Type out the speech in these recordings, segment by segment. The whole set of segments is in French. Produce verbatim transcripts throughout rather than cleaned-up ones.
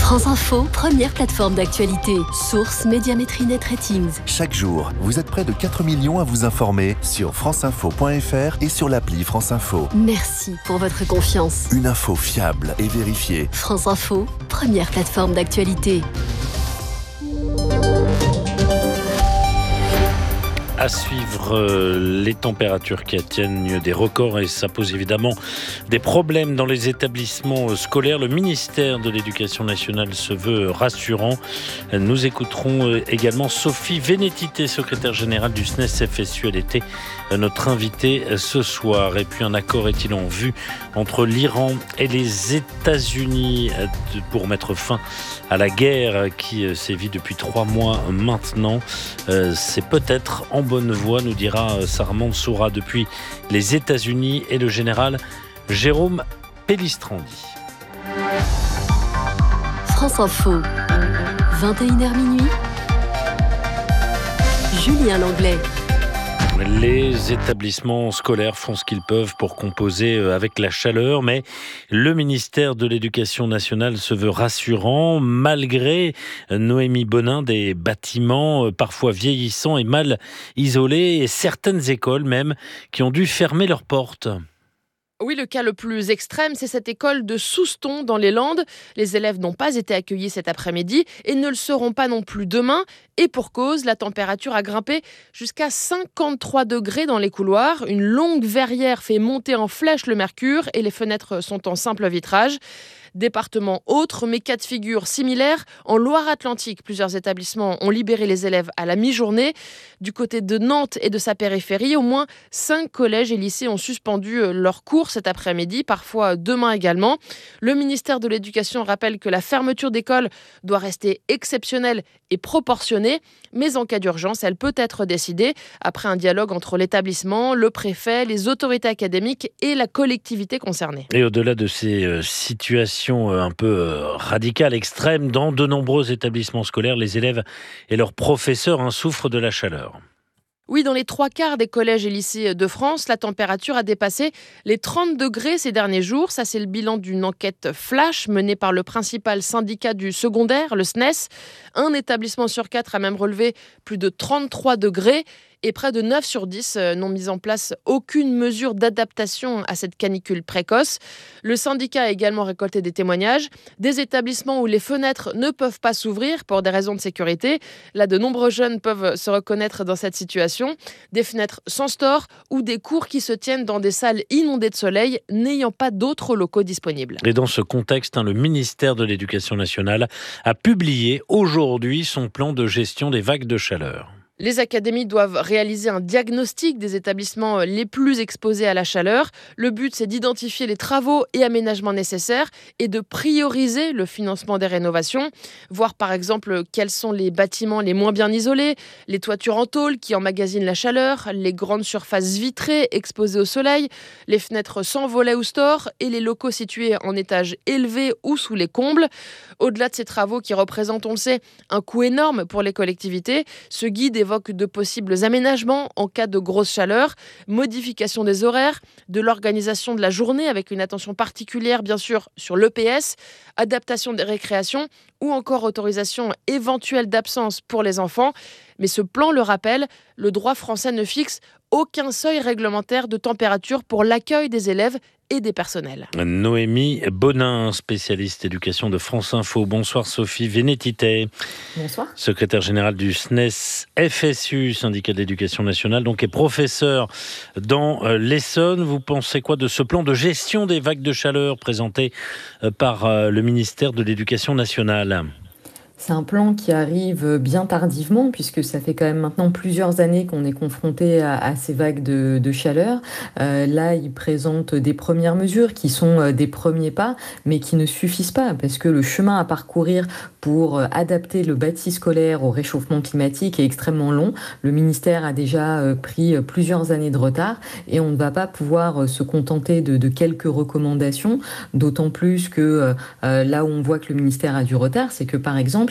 France Info, première plateforme d'actualité. Source Médiamétrie Net Ratings. Chaque jour, vous êtes près de quatre millions à vous informer sur franceinfo point f r et sur l'appli France Info. Merci pour votre confiance. Une info fiable et vérifiée. France Info, première plateforme d'actualité. À suivre euh, les températures qui atteignent des records et ça pose évidemment des problèmes dans les établissements euh, scolaires. Le ministère de l'Éducation nationale se veut rassurant. Nous écouterons euh, également Sophie Vénétité, secrétaire générale du S N E S F S U. Elle était euh, notre invitée euh, ce soir. Et puis un accord est-il en vue entre l'Iran et les États-Unis euh, pour mettre fin à la guerre qui euh, sévit depuis trois mois maintenant. Euh, c'est peut-être en bonne voie, nous dira Sarah Mansoura depuis les États-Unis et le général Jérôme Pellistrandi. France Info, vingt et une heures minuit. Julien Langlais. Les établissements scolaires font ce qu'ils peuvent pour composer avec la chaleur, mais le ministère de l'Éducation nationale se veut rassurant, malgré, Noémie Bonin, des bâtiments parfois vieillissants et mal isolés, et certaines écoles même qui ont dû fermer leurs portes. Oui, le cas le plus extrême, c'est cette école de Souston dans les Landes. Les élèves n'ont pas été accueillis cet après-midi et ne le seront pas non plus demain. Et pour cause, la température a grimpé jusqu'à cinquante-trois degrés dans les couloirs. Une longue verrière fait monter en flèche le mercure et les fenêtres sont en simple vitrage. Département autre, mais cas de figure similaire. En Loire-Atlantique, plusieurs établissements ont libéré les élèves à la mi-journée. Du côté de Nantes et de sa périphérie, au moins cinq collèges et lycées ont suspendu leurs cours cet après-midi, parfois demain également. Le ministère de l'Éducation rappelle que la fermeture d'école doit rester exceptionnelle et proportionnée, mais en cas d'urgence, elle peut être décidée après un dialogue entre l'établissement, le préfet, les autorités académiques et la collectivité concernée. Et au-delà de ces euh, situations un peu euh, radicales, extrêmes, dans de nombreux établissements scolaires, les élèves et leurs professeurs hein, souffrent de la chaleur. Oui, dans les trois quarts des collèges et lycées de France, la température a dépassé les trente degrés ces derniers jours. Ça, c'est le bilan d'une enquête flash menée par le principal syndicat du secondaire, le S N E S. Un établissement sur quatre a même relevé plus de trente-trois degrés. Et près de neuf sur dix n'ont mis en place aucune mesure d'adaptation à cette canicule précoce. Le syndicat a également récolté des témoignages des établissements où les fenêtres ne peuvent pas s'ouvrir pour des raisons de sécurité. Là, de nombreux jeunes peuvent se reconnaître dans cette situation. Des fenêtres sans store ou des cours qui se tiennent dans des salles inondées de soleil, n'ayant pas d'autres locaux disponibles. Et dans ce contexte, hein, le ministère de l'Éducation nationale a publié aujourd'hui son plan de gestion des vagues de chaleur. Les académies doivent réaliser un diagnostic des établissements les plus exposés à la chaleur. Le but, c'est d'identifier les travaux et aménagements nécessaires et de prioriser le financement des rénovations. Voir par exemple quels sont les bâtiments les moins bien isolés, les toitures en tôle qui emmagasinent la chaleur, les grandes surfaces vitrées exposées au soleil, les fenêtres sans volets ou store et les locaux situés en étage élevé ou sous les combles. Au-delà de ces travaux qui représentent, on le sait, un coût énorme pour les collectivités, ce guide est évoque de possibles aménagements en cas de grosse chaleur, modification des horaires, de l'organisation de la journée avec une attention particulière bien sûr sur l'E P S, adaptation des récréations ou encore autorisation éventuelle d'absence pour les enfants. Mais ce plan le rappelle, le droit français ne fixe aucun seuil réglementaire de température pour l'accueil des élèves et des personnels. Noémie Bonin, spécialiste éducation de France Info. Bonsoir Sophie Vénétité. Bonsoir. Secrétaire générale du S N E S F S U, syndicat de l'éducation nationale, donc est professeur dans l'Essonne. Vous pensez quoi de ce plan de gestion des vagues de chaleur présenté par le ministère de l'Éducation nationale ? C'est un plan qui arrive bien tardivement puisque ça fait quand même maintenant plusieurs années qu'on est confronté à, à ces vagues de, de chaleur. Euh, là, il présente des premières mesures qui sont des premiers pas, mais qui ne suffisent pas parce que le chemin à parcourir pour adapter le bâti scolaire au réchauffement climatique est extrêmement long. Le ministère a déjà pris plusieurs années de retard et on ne va pas pouvoir se contenter de, de quelques recommandations, d'autant plus que euh, là où on voit que le ministère a du retard, c'est que par exemple,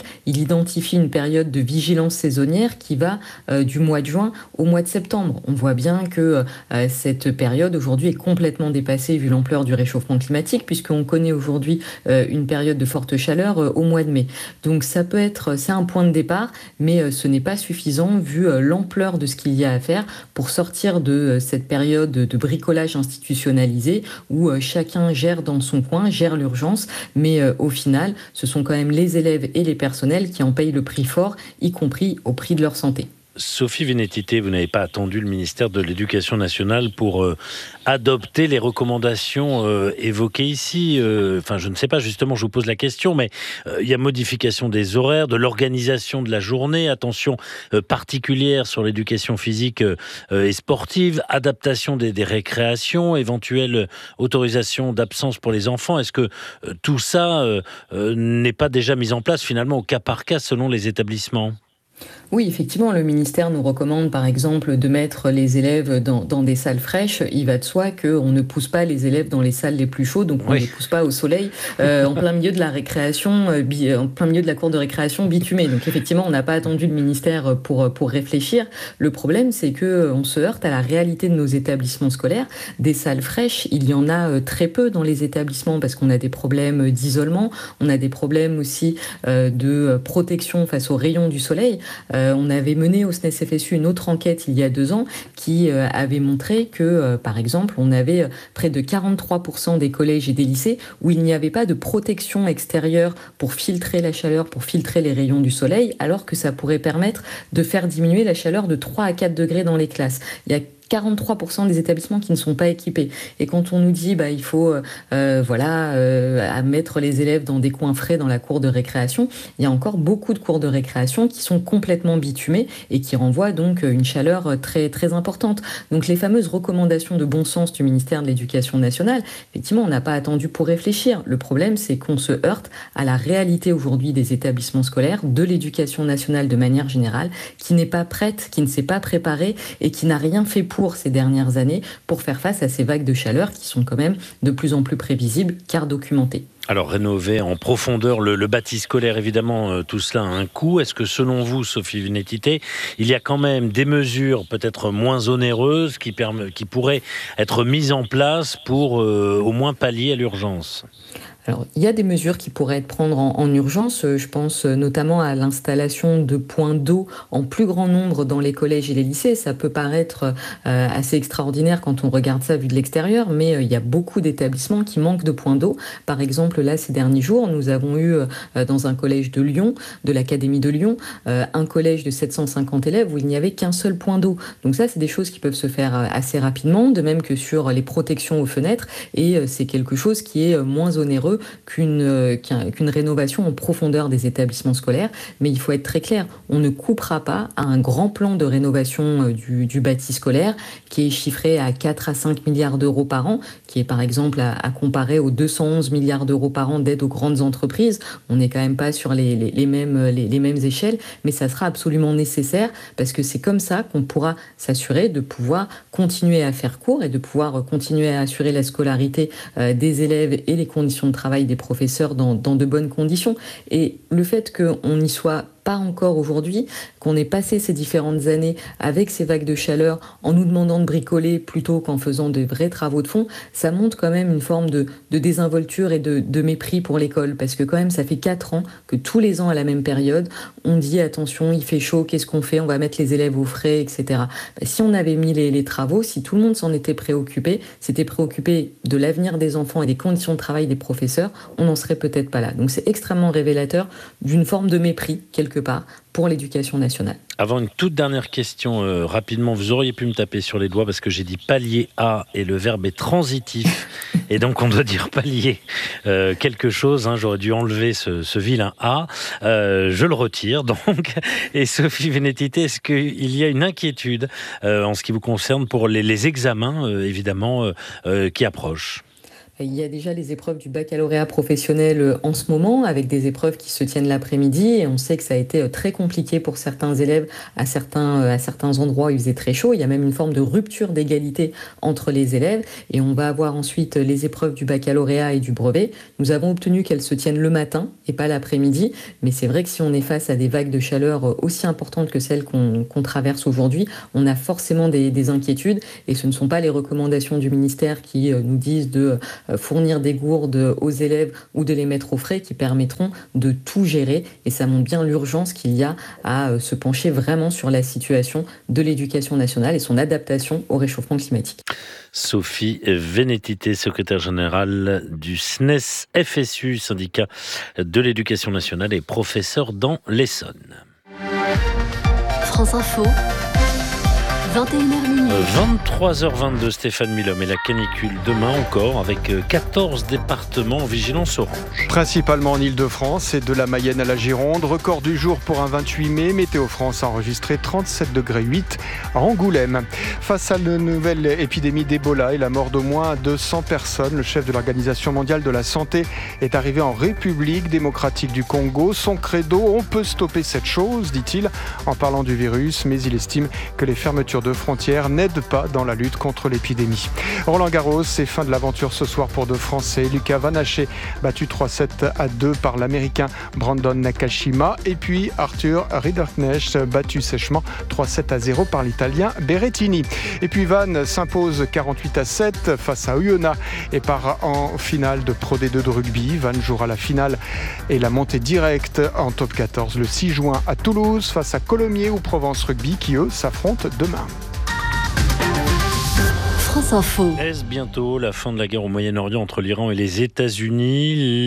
il identifie une période de vigilance saisonnière qui va euh, du mois de juin au mois de septembre. On voit bien que euh, cette période aujourd'hui est complètement dépassée vu l'ampleur du réchauffement climatique, puisqu'on connaît aujourd'hui euh, une période de forte chaleur euh, au mois de mai. Donc ça peut être, c'est un point de départ, mais euh, ce n'est pas suffisant vu euh, l'ampleur de ce qu'il y a à faire pour sortir de euh, cette période de bricolage institutionnalisé où euh, chacun gère dans son coin, gère l'urgence, mais euh, au final, ce sont quand même les élèves et les personnels qui en payent le prix fort, y compris au prix de leur santé. Sophie Vénétité, vous n'avez pas attendu le ministère de l'Éducation nationale pour euh, adopter les recommandations euh, évoquées ici. Euh, enfin, je ne sais pas, justement, je vous pose la question, mais euh, il y a modification des horaires, de l'organisation de la journée, attention euh, particulière sur l'éducation physique euh, et sportive, adaptation des, des récréations, éventuelle autorisation d'absence pour les enfants. Est-ce que euh, tout ça euh, euh, n'est pas déjà mis en place finalement au cas par cas selon les établissements ? Oui, effectivement, le ministère nous recommande par exemple de mettre les élèves dans, dans des salles fraîches. Il va de soi qu'on ne pousse pas les élèves dans les salles les plus chaudes, donc on oui. ne les pousse pas au soleil euh, en plein milieu de la récréation, euh, bi, en plein milieu de la cour de récréation bitumée. Donc effectivement, on n'a pas attendu le ministère pour, pour réfléchir. Le problème, c'est qu'on se heurte à la réalité de nos établissements scolaires. Des salles fraîches, il y en a très peu dans les établissements parce qu'on a des problèmes d'isolement, on a des problèmes aussi euh, de protection face aux rayons du soleil. Euh, on avait mené au S N E S F S U une autre enquête il y a deux ans qui euh, avait montré que, euh, par exemple, on avait euh, près de quarante-trois pour cent des collèges et des lycées où il n'y avait pas de protection extérieure pour filtrer la chaleur, pour filtrer les rayons du soleil, alors que ça pourrait permettre de faire diminuer la chaleur de trois à quatre degrés dans les classes. Il y a quarante-trois pour cent des établissements qui ne sont pas équipés. Et quand on nous dit bah il faut euh, voilà euh, à mettre les élèves dans des coins frais dans la cour de récréation, il y a encore beaucoup de cours de récréation qui sont complètement bitumés et qui renvoient donc une chaleur très très importante. Donc les fameuses recommandations de bon sens du ministère de l'Éducation nationale, effectivement, on n'a pas attendu pour réfléchir. Le problème, c'est qu'on se heurte à la réalité aujourd'hui des établissements scolaires, de l'éducation nationale de manière générale, qui n'est pas prête, qui ne s'est pas préparée et qui n'a rien fait pour pour ces dernières années pour faire face à ces vagues de chaleur qui sont quand même de plus en plus prévisibles car documentées. Alors rénover en profondeur le, le bâti scolaire, évidemment, euh, tout cela a un coût. Est-ce que selon vous, Sophie Vénétité, il y a quand même des mesures peut-être moins onéreuses qui, permet, qui pourraient être mises en place pour euh, au moins pallier à l'urgence ? Alors, il y a des mesures qui pourraient être prises en, en urgence. Je pense notamment à l'installation de points d'eau en plus grand nombre dans les collèges et les lycées. Ça peut paraître euh, assez extraordinaire quand on regarde ça vu de l'extérieur, mais euh, il y a beaucoup d'établissements qui manquent de points d'eau. Par exemple, là, ces derniers jours, nous avons eu euh, dans un collège de Lyon, de l'Académie de Lyon, euh, un collège de sept cent cinquante élèves où il n'y avait qu'un seul point d'eau. Donc ça, c'est des choses qui peuvent se faire euh, assez rapidement, de même que sur les protections aux fenêtres. Et euh, c'est quelque chose qui est euh, moins onéreux Qu'une, euh, qu'une rénovation en profondeur des établissements scolaires. Mais il faut être très clair, on ne coupera pas à un grand plan de rénovation euh, du, du bâti scolaire qui est chiffré à quatre à cinq milliards d'euros par an, qui est par exemple à, à comparer aux deux cent onze milliards d'euros par an d'aide aux grandes entreprises. On n'est quand même pas sur les, les, les, mêmes, les, les mêmes échelles, mais ça sera absolument nécessaire parce que c'est comme ça qu'on pourra s'assurer de pouvoir continuer à faire cours et de pouvoir continuer à assurer la scolarité euh, des élèves et les conditions de travail des professeurs dans, dans de bonnes conditions. Et le fait qu'on n'y soit pas encore aujourd'hui, qu'on ait passé ces différentes années avec ces vagues de chaleur en nous demandant de bricoler plutôt qu'en faisant de vrais travaux de fond, ça montre quand même une forme de, de désinvolture et de, de mépris pour l'école, parce que quand même ça fait quatre ans que tous les ans à la même période, on dit attention, il fait chaud, qu'est-ce qu'on fait ? On va mettre les élèves au frais, et cetera. Ben, si on avait mis les, les travaux, si tout le monde s'en était préoccupé, s'était préoccupé de l'avenir des enfants et des conditions de travail des professeurs, on n'en serait peut-être pas là. Donc c'est extrêmement révélateur d'une forme de mépris, quelque part, pour l'éducation nationale. Avant une toute dernière question, euh, rapidement, vous auriez pu me taper sur les doigts parce que j'ai dit pallier à et le verbe est transitif et donc on doit dire pallier euh, quelque chose. Hein, j'aurais dû enlever ce, ce vilain a. Euh, je le retire donc. Et Sophie Vénétité, est-ce qu'il y a une inquiétude euh, en ce qui vous concerne pour les, les examens, euh, évidemment, euh, euh, qui approchent ? Il y a déjà les épreuves du baccalauréat professionnel en ce moment, avec des épreuves qui se tiennent l'après-midi. Et on sait que ça a été très compliqué pour certains élèves à certains, à certains endroits où il faisait très chaud. Il y a même une forme de rupture d'égalité entre les élèves. Et on va avoir ensuite les épreuves du baccalauréat et du brevet. Nous avons obtenu qu'elles se tiennent le matin et pas l'après-midi. Mais c'est vrai que si on est face à des vagues de chaleur aussi importantes que celles qu'on, qu'on traverse aujourd'hui, on a forcément des, des inquiétudes. Et ce ne sont pas les recommandations du ministère qui nous disent de fournir des gourdes aux élèves ou de les mettre au frais qui permettront de tout gérer. Et ça montre bien l'urgence qu'il y a à se pencher vraiment sur la situation de l'éducation nationale et son adaptation au réchauffement climatique. Sophie Vénétité, secrétaire générale du S N E S F S U, syndicat de l'éducation nationale et professeur dans l'Essonne. France Info. vingt et une heures minuit. vingt-trois heures vingt-deux, Stéphane Milhomme, et la canicule demain encore avec quatorze départements en vigilance orange. Principalement en Ile-de-France et de la Mayenne à la Gironde. Record du jour pour un vingt-huit mai. Météo France a enregistré trente-sept degrés huit à Angoulême. Face à la nouvelle épidémie d'Ebola et la mort d'au moins deux cents personnes, le chef de l'Organisation mondiale de la santé est arrivé en République démocratique du Congo. Son credo, on peut stopper cette chose, dit-il, en parlant du virus, mais il estime que les fermetures de frontières n'aident pas dans la lutte contre l'épidémie. Roland Garros, c'est fin de l'aventure ce soir pour deux Français. Lucas Van Haché, battu trois sept à deux par l'Américain Brandon Nakashima. Et puis Arthur Rinderknecht, battu sèchement trois sept à zéro par l'Italien Berrettini. Et puis Van s'impose quarante-huit à sept face à Oyonnax et part en finale de Pro D deux de rugby. Van jouera la finale et la montée directe en top quatorze le six juin à Toulouse face à Colomiers ou Provence Rugby qui, eux, s'affrontent demain. France Info. Est-ce bientôt la fin de la guerre au Moyen-Orient entre l'Iran et les États-Unis ?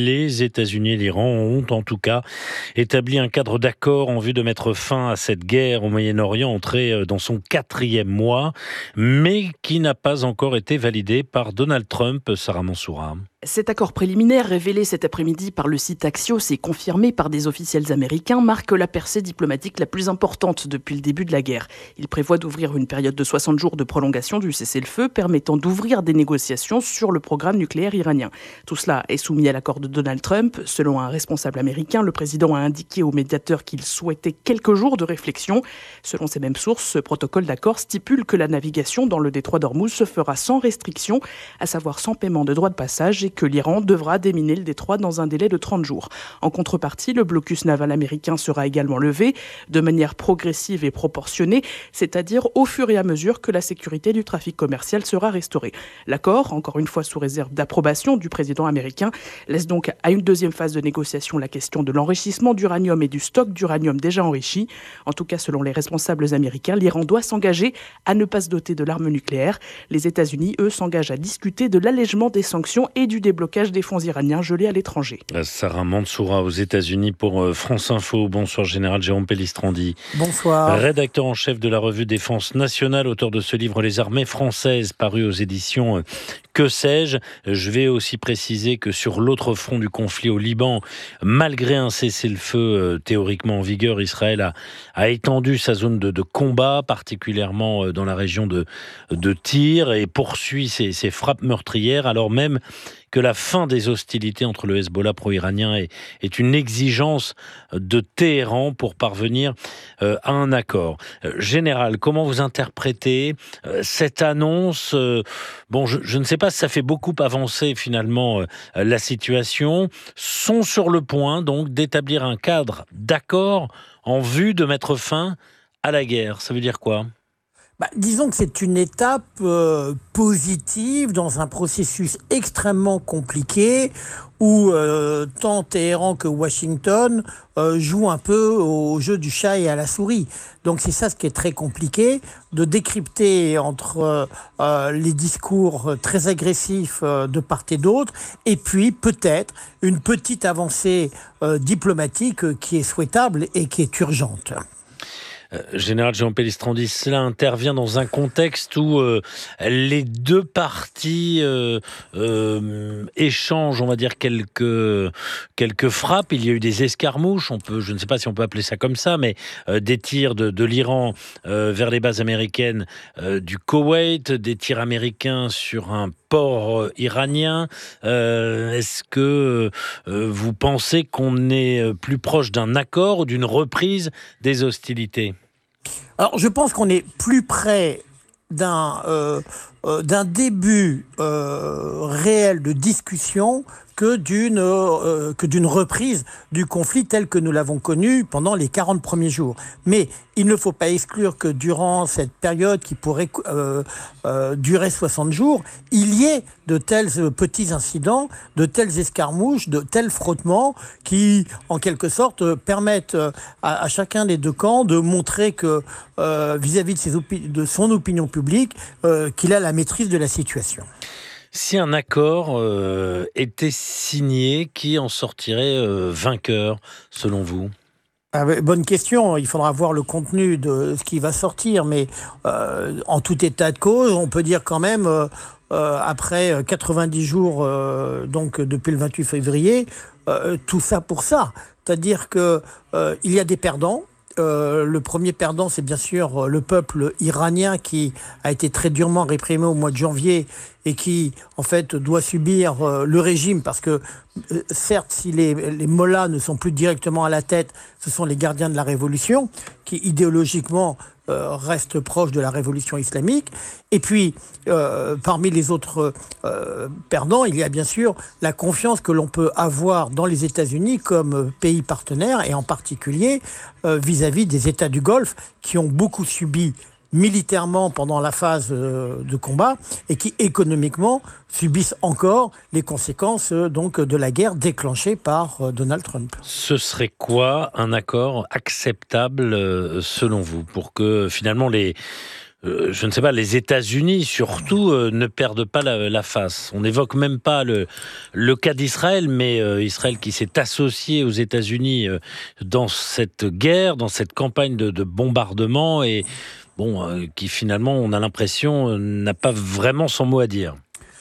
Les États-Unis et l'Iran ont en tout cas établi un cadre d'accord en vue de mettre fin à cette guerre au Moyen-Orient entrée dans son quatrième mois, mais qui n'a pas encore été validé par Donald Trump. Sarah Mansoura. Cet accord préliminaire, révélé cet après-midi par le site Axios et confirmé par des officiels américains, marque la percée diplomatique la plus importante depuis le début de la guerre. Il prévoit d'ouvrir une période de soixante jours de prolongation du cessez-le-feu, permettant d'ouvrir des négociations sur le programme nucléaire iranien. Tout cela est soumis à l'accord de Donald Trump. Selon un responsable américain, le président a indiqué au médiateur qu'il souhaitait quelques jours de réflexion. Selon ces mêmes sources, ce protocole d'accord stipule que la navigation dans le détroit d'Ormuz se fera sans restriction, à savoir sans paiement de droits de passage, et que l'Iran devra déminer le détroit dans un délai de trente jours. En contrepartie, le blocus naval américain sera également levé de manière progressive et proportionnée, c'est-à-dire au fur et à mesure que la sécurité du trafic commercial sera restaurée. L'accord, encore une fois sous réserve d'approbation du président américain, laisse donc à une deuxième phase de négociation la question de l'enrichissement d'uranium et du stock d'uranium déjà enrichi. En tout cas, selon les responsables américains, l'Iran doit s'engager à ne pas se doter de l'arme nucléaire. Les États-Unis, eux, s'engagent à discuter de l'allègement des sanctions et du déblocage des fonds iraniens gelés à l'étranger. Sarah Mansoura aux États-Unis pour France Info. Bonsoir Général Jérôme Pellistrandi. Bonsoir. Rédacteur en chef de la revue Défense nationale, auteur de ce livre Les armées françaises, paru aux éditions Que sais-je. Je vais aussi préciser que sur l'autre front du conflit au Liban, malgré un cessez-le-feu théoriquement en vigueur, Israël a, a étendu sa zone de, de combat, particulièrement dans la région de, de Tyr, et poursuit ses, ses frappes meurtrières, alors même que la fin des hostilités entre le Hezbollah pro-iranien est, est une exigence de Téhéran pour parvenir euh, à un accord. Euh, Général, comment vous interprétez euh, cette annonce euh, Bon, je, je ne sais pas si ça fait beaucoup avancer finalement euh, la situation. Sont sur le point donc d'établir un cadre d'accord en vue de mettre fin à la guerre. Ça veut dire quoi ? Bah, disons que c'est une étape euh, positive dans un processus extrêmement compliqué où euh, tant Téhéran que Washington euh, jouent un peu au jeu du chat et à la souris. Donc c'est ça ce qui est très compliqué, de décrypter entre euh, les discours très agressifs euh, de part et d'autre, et puis peut-être une petite avancée euh, diplomatique euh, qui est souhaitable et qui est urgente. Euh, Général Jérôme Pellistrandi, cela intervient dans un contexte où euh, les deux parties euh, euh, échangent, on va dire, quelques, quelques frappes. Il y a eu des escarmouches, on peut, je ne sais pas si on peut appeler ça comme ça, mais euh, des tirs de, de l'Iran euh, vers les bases américaines euh, du Koweït, des tirs américains sur un port iranien. Euh, est-ce que euh, vous pensez qu'on est plus proche d'un accord ou d'une reprise des hostilités ? Alors, je pense qu'on est plus près d'un, euh, euh, d'un début euh, réel de discussion que d'une, euh, que d'une reprise du conflit tel que nous l'avons connu pendant les quarante premiers jours. Mais il ne faut pas exclure que durant cette période qui pourrait euh, euh, durer soixante jours, il y ait de tels petits incidents, de telles escarmouches, de tels frottements qui, en quelque sorte, permettent à, à chacun des deux camps de montrer que, euh, vis-à-vis de, ses opi- de son opinion publique, euh, qu'il a la maîtrise de la situation. Si un accord euh, était signé, qui en sortirait euh, vainqueur, selon vous ? Ah, bonne question, il faudra voir le contenu de ce qui va sortir, mais euh, en tout état de cause, on peut dire quand même, euh, euh, après quatre-vingt-dix jours, euh, donc depuis le vingt-huit février, euh, tout ça pour ça. C'est-à-dire qu'il euh, y a des perdants. Euh, le premier perdant, c'est bien sûr le peuple iranien qui a été très durement réprimé au mois de janvier et qui, en fait, doit subir euh, le régime parce que, euh, certes, si les, les mollahs ne sont plus directement à la tête, ce sont les gardiens de la révolution qui, idéologiquement, euh, restent proches de la révolution islamique. Et puis, euh, parmi les autres euh, perdants, il y a bien sûr la confiance que l'on peut avoir dans les États-Unis comme pays partenaire et en particulier euh, vis-à-vis des États du Golfe qui ont beaucoup subi militairement pendant la phase euh, de combat et qui économiquement subissent encore les conséquences euh, donc de la guerre déclenchée par euh, Donald Trump. Ce serait quoi un accord acceptable euh, selon vous pour que finalement les Euh, je ne sais pas, les États-Unis surtout euh, ne perdent pas la, la face. On n'évoque même pas le, le cas d'Israël, mais euh, Israël qui s'est associé aux États-Unis euh, dans cette guerre, dans cette campagne de, de bombardement et bon, euh, qui finalement, on a l'impression, euh, n'a pas vraiment son mot à dire.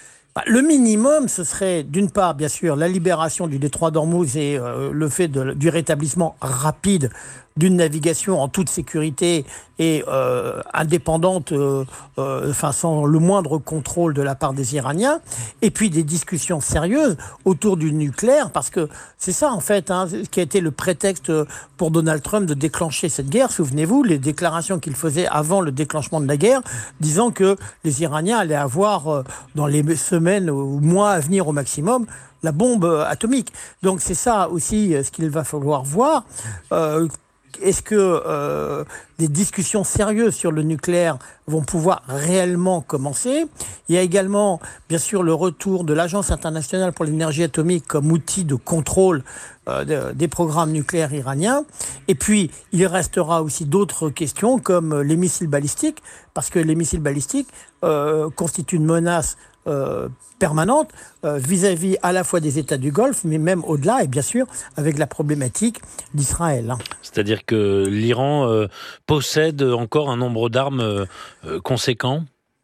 Le minimum, ce serait d'une part, bien sûr, la libération du détroit d'Ormuz et euh, le fait de, du rétablissement rapide d'une navigation en toute sécurité et euh, indépendante, euh, euh, enfin sans le moindre contrôle de la part des Iraniens, et puis des discussions sérieuses autour du nucléaire, parce que c'est ça en fait, hein, qui a été le prétexte pour Donald Trump de déclencher cette guerre. Souvenez-vous, les déclarations qu'il faisait avant le déclenchement de la guerre, disant que les Iraniens allaient avoir, euh, dans les semaines ou mois à venir au maximum, la bombe atomique. Donc c'est ça aussi ce qu'il va falloir voir. Euh, Est-ce que euh, des discussions sérieuses sur le nucléaire vont pouvoir réellement commencer ? Il y a également, bien sûr, le retour de l'Agence internationale pour l'énergie atomique comme outil de contrôle euh, de, des programmes nucléaires iraniens. Et puis, il restera aussi d'autres questions comme les missiles balistiques, parce que les missiles balistiques euh, constituent une menace Euh, permanente euh, vis-à-vis à la fois des États du Golfe, mais même au-delà, et bien sûr avec la problématique d'Israël. C'est-à-dire que l'Iran euh, possède encore un nombre d'armes euh, conséquent ?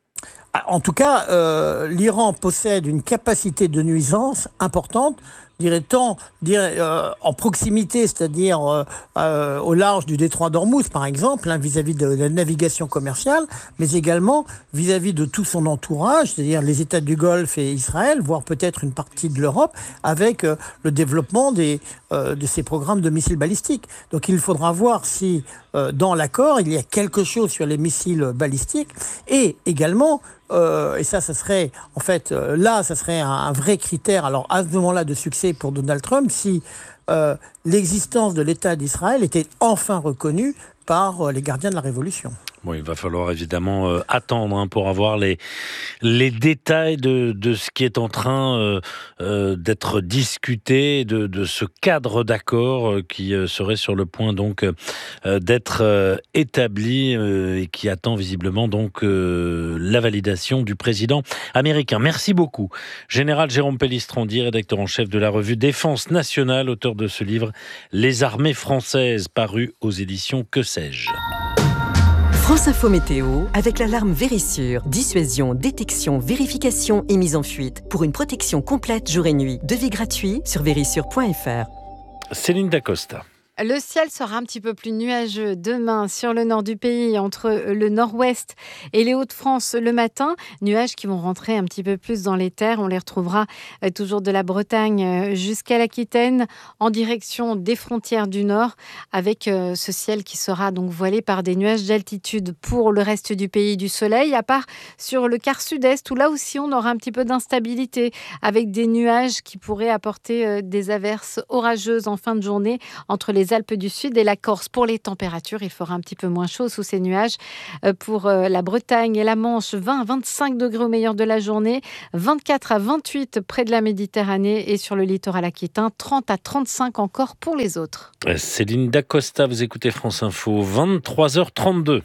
En tout cas, euh, l'Iran possède une capacité de nuisance importante, dirait tant dirait, euh, en proximité, c'est-à-dire euh, euh, au large du détroit d'Ormuz, par exemple, hein, vis-à-vis de la navigation commerciale, mais également vis-à-vis de tout son entourage, c'est-à-dire les États du Golfe et Israël, voire peut-être une partie de l'Europe, avec euh, le développement des, euh, de ces programmes de missiles balistiques. Donc il faudra voir si, euh, dans l'accord, il y a quelque chose sur les missiles balistiques, et également, Euh, et ça, ça serait, en fait, euh, là, ça serait un, un vrai critère, alors à ce moment-là, de succès pour Donald Trump, si euh, l'existence de l'État d'Israël était enfin reconnue par euh, les gardiens de la Révolution. Bon, il va falloir évidemment euh, attendre hein, pour avoir les, les détails de, de ce qui est en train euh, euh, d'être discuté, de, de ce cadre d'accord euh, qui euh, serait sur le point donc euh, d'être euh, établi euh, et qui attend visiblement donc euh, la validation du président américain. Merci beaucoup. Général Jérôme Pellistrandi, rédacteur en chef de la revue Défense nationale, auteur de ce livre Les armées françaises, paru aux éditions Que sais-je. France Info Météo, avec l'alarme Vérissure. Dissuasion, détection, vérification et mise en fuite. Pour une protection complète jour et nuit. Devis gratuit sur vérissure point f r. Céline Dacosta. Le ciel sera un petit peu plus nuageux demain sur le nord du pays, entre le nord-ouest et les Hauts-de-France le matin. Nuages qui vont rentrer un petit peu plus dans les terres. On les retrouvera toujours de la Bretagne jusqu'à l'Aquitaine, en direction des frontières du nord, avec ce ciel qui sera donc voilé par des nuages d'altitude. Pour le reste du pays, du soleil, à part sur le quart sud-est, où là aussi on aura un petit peu d'instabilité, avec des nuages qui pourraient apporter des averses orageuses en fin de journée entre les Alpes du Sud et la Corse. Pour les températures, il fera un petit peu moins chaud sous ces nuages. Pour la Bretagne et la Manche, vingt à vingt-cinq degrés au meilleur de la journée, vingt-quatre à vingt-huit près de la Méditerranée et sur le littoral aquitain, trente à trente-cinq encore pour les autres. Céline Dacosta, vous écoutez France Info, vingt-trois heures trente-deux.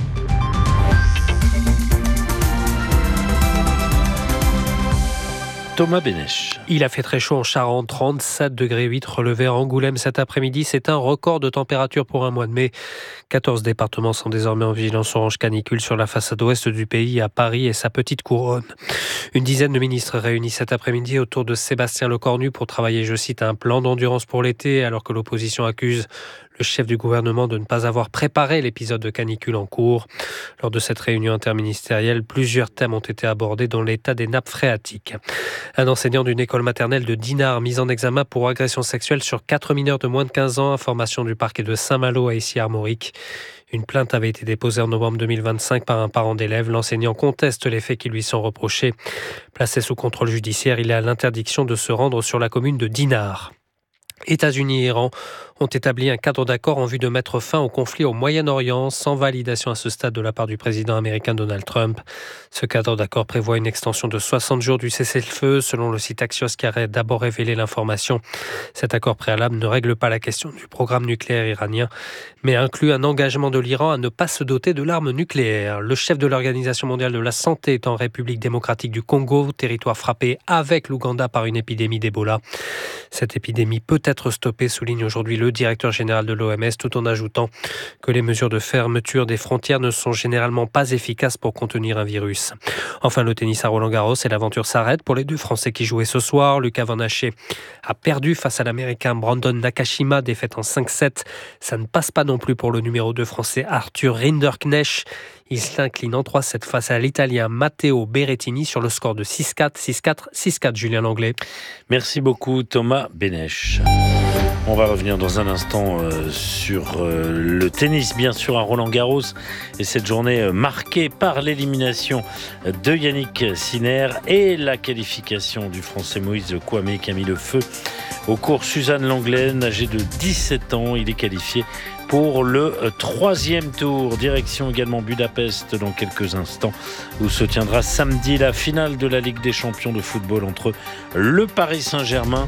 Thomas Bénèche. Il a fait très chaud en Charente, trente-sept degrés huit relevés à Angoulême cet après-midi. C'est un record de température pour un mois de mai. quatorze départements sont désormais en vigilance orange canicule sur la façade ouest du pays, à Paris et sa petite couronne. Une dizaine de ministres réunis cet après-midi autour de Sébastien Lecornu pour travailler, je cite, un plan d'endurance pour l'été, alors que l'opposition accuse le chef du gouvernement de ne pas avoir préparé l'épisode de canicule en cours. Lors de cette réunion interministérielle, plusieurs thèmes ont été abordés, dont l'état des nappes phréatiques. Un enseignant d'une école maternelle de Dinard mis en examen pour agression sexuelle sur quatre mineurs de moins de quinze ans, information du parquet de Saint-Malo à Issy-Armorique. Une plainte avait été déposée en novembre deux mille vingt-cinq par un parent d'élève. L'enseignant conteste les faits qui lui sont reprochés. Placé sous contrôle judiciaire, il a l'interdiction de se rendre sur la commune de Dinard. États-Unis et Iran ont établi un cadre d'accord en vue de mettre fin au conflit au Moyen-Orient, sans validation à ce stade de la part du président américain Donald Trump. Ce cadre d'accord prévoit une extension de soixante jours du cessez-le-feu, selon le site Axios qui a d'abord révélé l'information. Cet accord préalable ne règle pas la question du programme nucléaire iranien, mais inclut un engagement de l'Iran à ne pas se doter de l'arme nucléaire. Le chef de l'Organisation mondiale de la santé est en République démocratique du Congo, territoire frappé avec l'Ouganda par une épidémie d'Ebola. Cette épidémie peut être stoppée, souligne aujourd'hui le directeur général de l'O M S, tout en ajoutant que les mesures de fermeture des frontières ne sont généralement pas efficaces pour contenir un virus. Enfin, le tennis à Roland-Garros et l'aventure s'arrête pour les deux Français qui jouaient ce soir. Lucas Van Haché a perdu face à l'Américain Brandon Nakashima, défaite en cinq sept. Ça ne passe pas non plus pour le numéro deux français Arthur Rinderknecht. Il s'incline en trois sept face à l'Italien Matteo Berrettini sur le score de six quatre, six quatre, six quatre. Julien Langlais. Merci beaucoup Thomas Bénèche. On va revenir dans un instant euh, sur euh, le tennis, bien sûr, à Roland-Garros. Et cette journée euh, marquée par l'élimination de Yannick Sinner et la qualification du Français Moïse Kouamé qui a mis le feu au cours Suzanne Lenglen, âgé de dix-sept ans. Il est qualifié pour le troisième tour. Direction également Budapest dans quelques instants, où se tiendra samedi la finale de la Ligue des champions de football entre le Paris Saint-Germain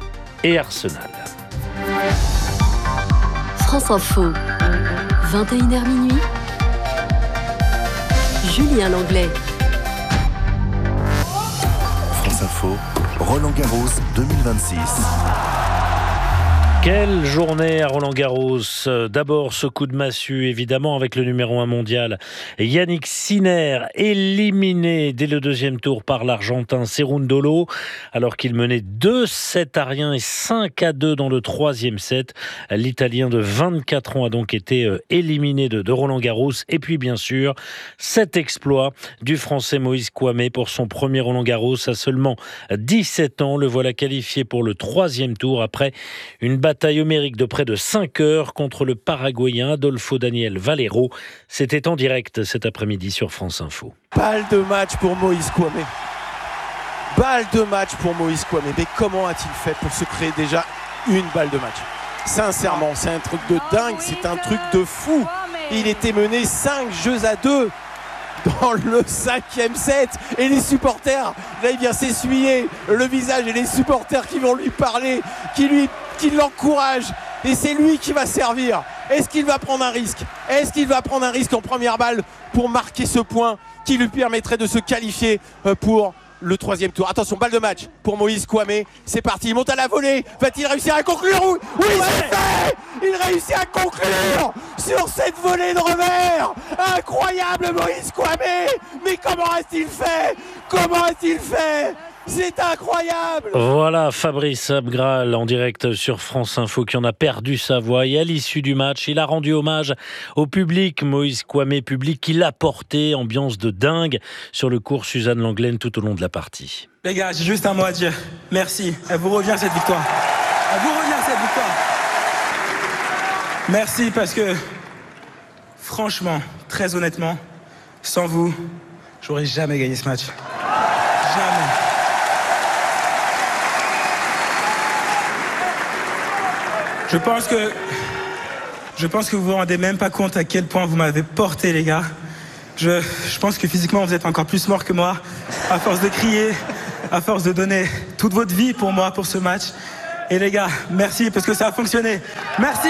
et Arsenal. France Info, vingt et une heures minuit. Julien Langlais. France Info, Roland-Garros deux mille vingt-six. Quelle journée à Roland-Garros. D'abord ce coup de massue évidemment avec le numéro un mondial Yannick Sinner, éliminé dès le deuxième tour par l'Argentin Cerundolo alors qu'il menait deux sept à rien et cinq à deux dans le troisième set. L'Italien de vingt-quatre ans a donc été éliminé de, de Roland-Garros. Et puis bien sûr cet exploit du Français Moïse Kouamé pour son premier Roland-Garros à seulement dix-sept ans. Le voilà qualifié pour le troisième tour après une bataille Bataille homérique de près de cinq heures contre le Paraguayen Adolfo Daniel Valero. C'était en direct cet après-midi sur France Info. Balle de match pour Moïse Kouamé. Balle de match pour Moïse Kouamé. Mais comment a-t-il fait pour se créer déjà une balle de match ? Sincèrement, c'est un truc de dingue, c'est un truc de fou. Il était mené cinq jeux à deux dans le cinquième set. Et les supporters, là il vient s'essuyer le visage et les supporters qui vont lui parler, qui lui qui l'encouragent. Et c'est lui qui va servir. Est-ce qu'il va prendre un risque ? Est-ce qu'il va prendre un risque en première balle pour marquer ce point qui lui permettrait de se qualifier pour le troisième tour ? Attention, balle de match pour Moïse Kouamé. C'est parti, il monte à la volée. Va-t-il réussir à conclure ? Oui, oui c'est fait ! Il réussit à conclure sur cette volée de revers. Incroyable Moïse Kouamé. Mais comment a-t-il fait ? Comment a-t-il fait ? C'est incroyable. Voilà Fabrice Abgral en direct sur France Info qui en a perdu sa voix. Et à l'issue du match, il a rendu hommage au public. Moïse Kouamé, public qui l'a porté, ambiance de dingue sur le cours Suzanne Langlaine tout au long de la partie. Les gars, j'ai juste un mot à dire. Merci. Elle vous revient cette victoire. Elle vous revient cette victoire. Merci parce que, franchement, très honnêtement, sans vous, j'aurais jamais gagné ce match. Jamais. Je pense que je pense que vous vous rendez même pas compte à quel point vous m'avez porté, les gars. Je, je pense que physiquement vous êtes encore plus morts que moi, à force de crier, à force de donner toute votre vie pour moi, pour ce match. Et les gars, merci parce que ça a fonctionné. Merci.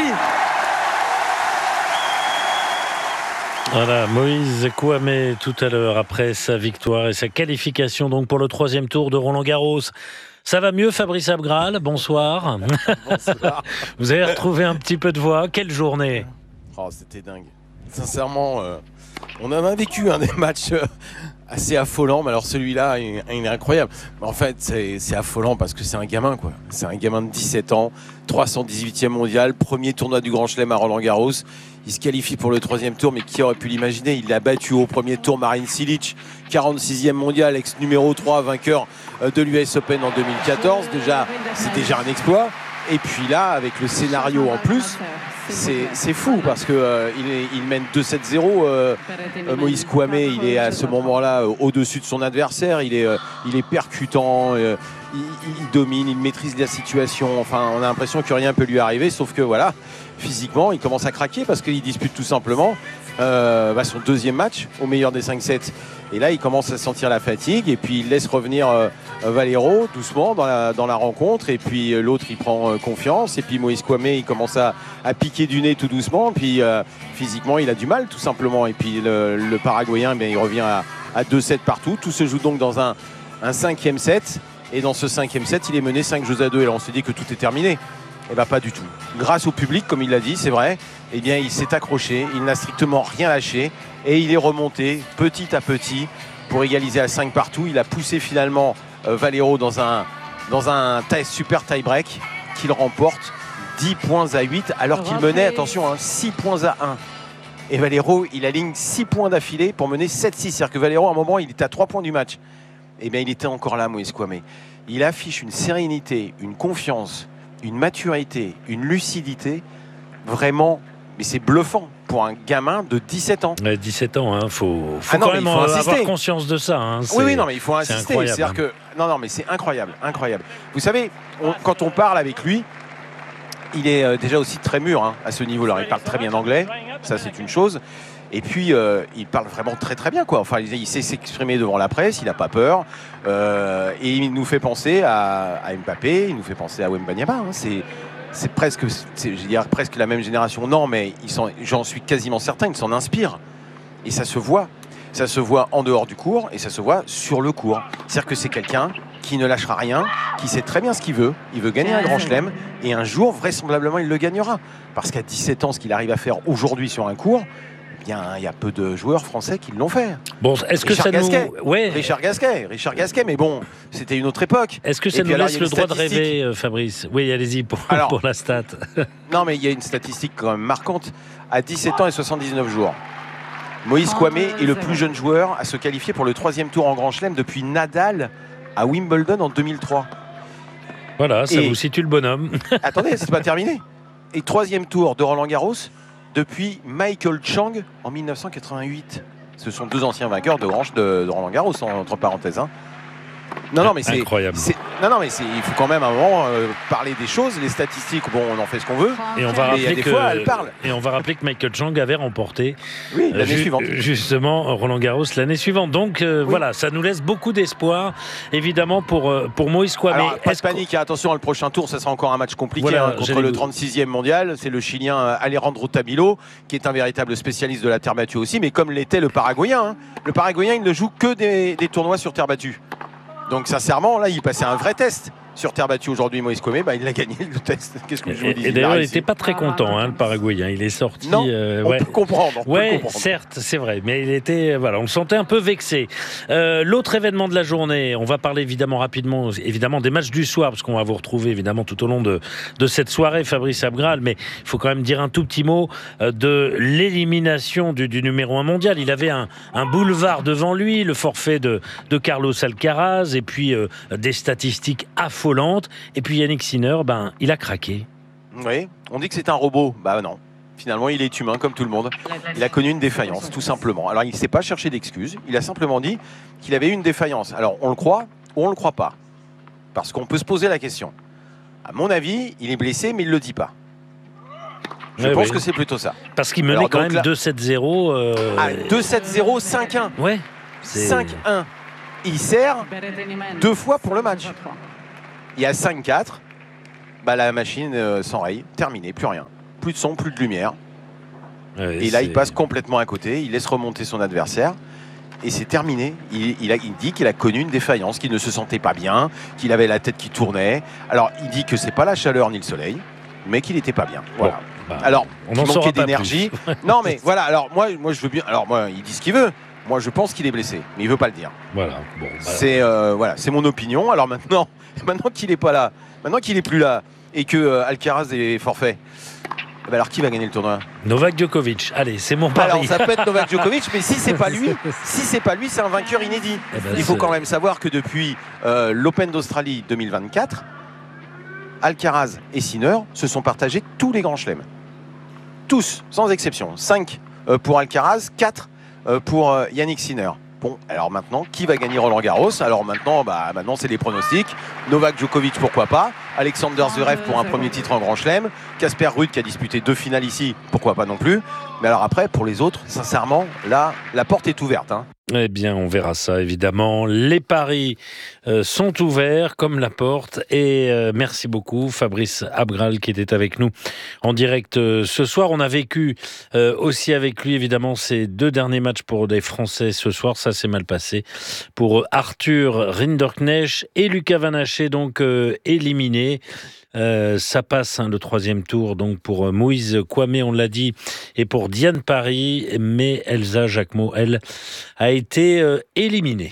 Voilà, Moïse Kouamé tout à l'heure après sa victoire et sa qualification donc pour le troisième tour de Roland-Garros. Ça va mieux, Fabrice Abgral? Bonsoir. Bonsoir. Vous avez retrouvé un petit peu de voix. Quelle journée? Oh, c'était dingue. Sincèrement, euh, on en a vécu hein, des matchs euh, assez affolants, mais alors celui-là, il, il est incroyable. Mais en fait, c'est, c'est affolant parce que c'est un gamin, quoi. C'est un gamin de dix-sept ans, trois cent dix-huitième mondial, premier tournoi du Grand Chelem à Roland-Garros. Il se qualifie pour le troisième tour, mais qui aurait pu l'imaginer? Il l'a battu au premier tour, Marin Cilic, quarante-sixième mondial, ex numéro trois, vainqueur de l'U S Open en deux mille quatorze. Déjà, c'est déjà un exploit. Et puis là, avec le scénario en plus, c'est, c'est fou parce que euh, il, est, il mène deux sept zéro. Euh, euh, Moïse Kouamé, il est à ce moment-là euh, au-dessus de son adversaire. Il est, euh, il est percutant, euh, il, il domine, il maîtrise la situation. Enfin, on a l'impression que rien ne peut lui arriver, sauf que voilà. Physiquement, il commence à craquer parce qu'il dispute tout simplement euh, bah, son deuxième match au meilleur des cinq sets. Et là, il commence à sentir la fatigue et puis il laisse revenir euh, Valero doucement dans la, dans la rencontre. Et puis euh, l'autre, il prend euh, confiance. Et puis Moïse Kouamé, il commence à, à piquer du nez tout doucement. Puis euh, physiquement, il a du mal tout simplement. Et puis le, le Paraguayen, eh bien, il revient à, à deux sept partout. Tout se joue donc dans un, un cinquième set. Et dans ce cinquième set, il est mené cinq jeux à deux. Et là, on se dit que tout est terminé. Eh bien pas du tout. Grâce au public, comme il l'a dit, c'est vrai, eh bien il s'est accroché, il n'a strictement rien lâché et il est remonté petit à petit pour égaliser à cinq partout. Il a poussé finalement euh, Valero dans un, dans un tie, super tie-break qu'il remporte dix points à huit alors qu'il menait, attention, hein, six points à un. Et Valero, il aligne six points d'affilée pour mener sept six. C'est-à-dire que Valero, à un moment, il était à trois points du match. Eh bien il était encore là, Moïse Kouamé. Il affiche une sérénité, une confiance, une maturité, une lucidité, vraiment, mais c'est bluffant pour un gamin de dix-sept ans. Ouais, dix-sept ans, il hein, faut, faut ah non, quand même il faut avoir conscience de ça. Hein, oui, oui, non, mais il faut c'est insister. incroyable, C'est-à-dire que, non, non, mais c'est incroyable, incroyable. Vous savez, on, quand on parle avec lui, il est euh, déjà aussi très mûr hein, à ce niveau-là. Il parle très bien anglais, ça c'est une chose. Et puis, euh, il parle vraiment très très bien, quoi. Enfin, il, il sait s'exprimer devant la presse, il n'a pas peur. Euh, et il nous fait penser à, à Mbappé, il nous fait penser à Wembanyama. Hein. C'est, c'est presque, c'est, je veux dire, presque la même génération. Non, mais il s'en, j'en suis quasiment certain, il s'en inspire. Et ça se voit. Ça se voit en dehors du court et ça se voit sur le court. C'est-à-dire que c'est quelqu'un qui ne lâchera rien, qui sait très bien ce qu'il veut. Il veut gagner un grand chelem et un jour, vraisemblablement, il le gagnera. Parce qu'à dix-sept ans, ce qu'il arrive à faire aujourd'hui sur un court, il y, a, il y a peu de joueurs français qui l'ont fait. Bon, est-ce que Richard ça Gasquet, nous... ouais. Richard Gasquet, Richard Gasquet, mais bon, c'était une autre époque. Est-ce que ça Et nous puis alors, laisse il y a le une droit de statistique. rêver, euh, Fabrice? Oui, allez-y pour, Alors, pour la stat. Non, mais il y a une statistique quand même marquante. À dix-sept ans et soixante-dix-neuf jours, Moïse Kouamé est le plus jeune joueur à se qualifier pour le troisième tour en Grand Chelem depuis Nadal à Wimbledon en deux mille trois. Voilà, ça Et... vous situe le bonhomme. Attendez, c'est pas terminé. Et troisième tour de Roland-Garros depuis Michael Chang en mille neuf cent quatre-vingt-huit. Ce sont deux anciens vainqueurs de, de, de Roland-Garros, entre parenthèses. Hein. Non, non, mais c'est incroyable. C'est, non, non, mais c'est, il faut quand même à un moment euh, parler des choses. Les statistiques, bon, on en fait ce qu'on veut. Et on va mais rappeler des que fois, elles parlent. et on va rappeler que Michael Chang avait remporté oui, l'année ju- suivante. justement Roland Garros l'année suivante. Donc euh, oui. Voilà, ça nous laisse beaucoup d'espoir, évidemment pour pour Moïse Kouamé. Alors, pas de panique, que... attention, le prochain tour, ça sera encore un match compliqué voilà, hein, contre le trente-sixième mondial. C'est le Chilien Alejandro Tabilo, qui est un véritable spécialiste de la terre battue aussi, mais comme l'était le Paraguayen. Hein. Le Paraguayen, il ne joue que des, des tournois sur terre battue. Donc sincèrement, là, il passait un vrai test. sur terre battue aujourd'hui, Moïse Kouamé, bah, il l'a gagné le test. Qu'est-ce que je vous dis? Et, et d'ailleurs, il n'était pas très content, hein, le Paraguayen. Il est sorti. Non, euh, on ouais. peut comprendre. On ouais, peut comprendre. certes, c'est vrai, mais il était, voilà, on le sentait un peu vexé. Euh, l'autre événement de la journée, on va parler évidemment rapidement, évidemment des matchs du soir, parce qu'on va vous retrouver évidemment tout au long de de cette soirée, Fabrice Abgral. Mais il faut quand même dire un tout petit mot de l'élimination du, du numéro un mondial. Il avait un, un boulevard devant lui, le forfait de de Carlos Alcaraz, et puis euh, des statistiques affolantes. Et puis Yannick Sinner, ben, il a craqué. Oui, on dit que c'est un robot. Bah non. Finalement, il est humain comme tout le monde. Il a connu une défaillance, tout simplement. Alors, il ne s'est pas cherché d'excuses. Il a simplement dit qu'il avait eu une défaillance. Alors, on le croit ou on ne le croit pas? Parce qu'on peut se poser la question. À mon avis, il est blessé, mais il ne le dit pas. Je ouais, pense oui. que c'est plutôt ça. Parce qu'il menait Alors, quand même là... deux sept zéro. Euh... Ah, deux sept zéro, cinq un. Ouais. cinq un. Il sert deux fois pour le match. Il y a cinq quatre. Bah, la machine euh, s'enraye. Terminé, plus rien. Plus de son, plus de lumière. Ouais, et là, c'est... il passe complètement à côté. Il laisse remonter son adversaire. Et c'est terminé. Il, il, a, il dit qu'il a connu une défaillance, qu'il ne se sentait pas bien, qu'il avait la tête qui tournait. Alors, il dit que c'est pas la chaleur ni le soleil, mais qu'il n'était pas bien. Voilà. Bon, bah, alors, on il manquait d'énergie. Plus. Non, mais voilà. Alors, moi, moi, je veux bien. Alors, moi, il dit ce qu'il veut. Moi, je pense qu'il est blessé, mais il veut pas le dire. Voilà. Bon, bah... C'est euh, voilà, c'est mon opinion. Alors maintenant, maintenant qu'il est pas là, maintenant qu'il est plus là, et que euh, Alcaraz est forfait. Bah alors qui va gagner le tournoi? Novak Djokovic. Allez, c'est mon pari. Alors ça peut être Novak Djokovic, mais si c'est pas lui, si c'est pas lui, c'est un vainqueur inédit. Eh ben, Il faut c'est... quand même savoir que depuis euh, l'Open d'Australie deux mille vingt-quatre, Alcaraz et Sinner se sont partagés tous les grands chelems. Tous, sans exception. cinq euh, pour Alcaraz, quatre euh, pour euh, Yannick Sinner. Bon, alors maintenant, qui va gagner Roland Garros? Alors maintenant, bah, maintenant c'est les pronostics. Novak Djokovic, pourquoi pas? Alexander Zverev pour un premier titre en Grand Chelem. Casper Ruud qui a disputé deux finales ici, pourquoi pas non plus? Mais alors après, pour les autres, sincèrement, là, la porte est ouverte. Hein. Eh bien, on verra ça, évidemment. Les paris euh, sont ouverts comme la porte. Et euh, merci beaucoup, Fabrice Abgral, qui était avec nous en direct euh, ce soir. On a vécu euh, aussi avec lui, évidemment, ces deux derniers matchs pour des Français ce soir. Ça s'est mal passé pour Arthur Rinderknecht et Lucas Van Haché, donc euh, éliminés. Euh, ça passe hein, le troisième tour donc pour Moïse Kouamé, on l'a dit, et pour Diane Paris, mais Elsa Jacquemot, elle, a été euh, éliminée.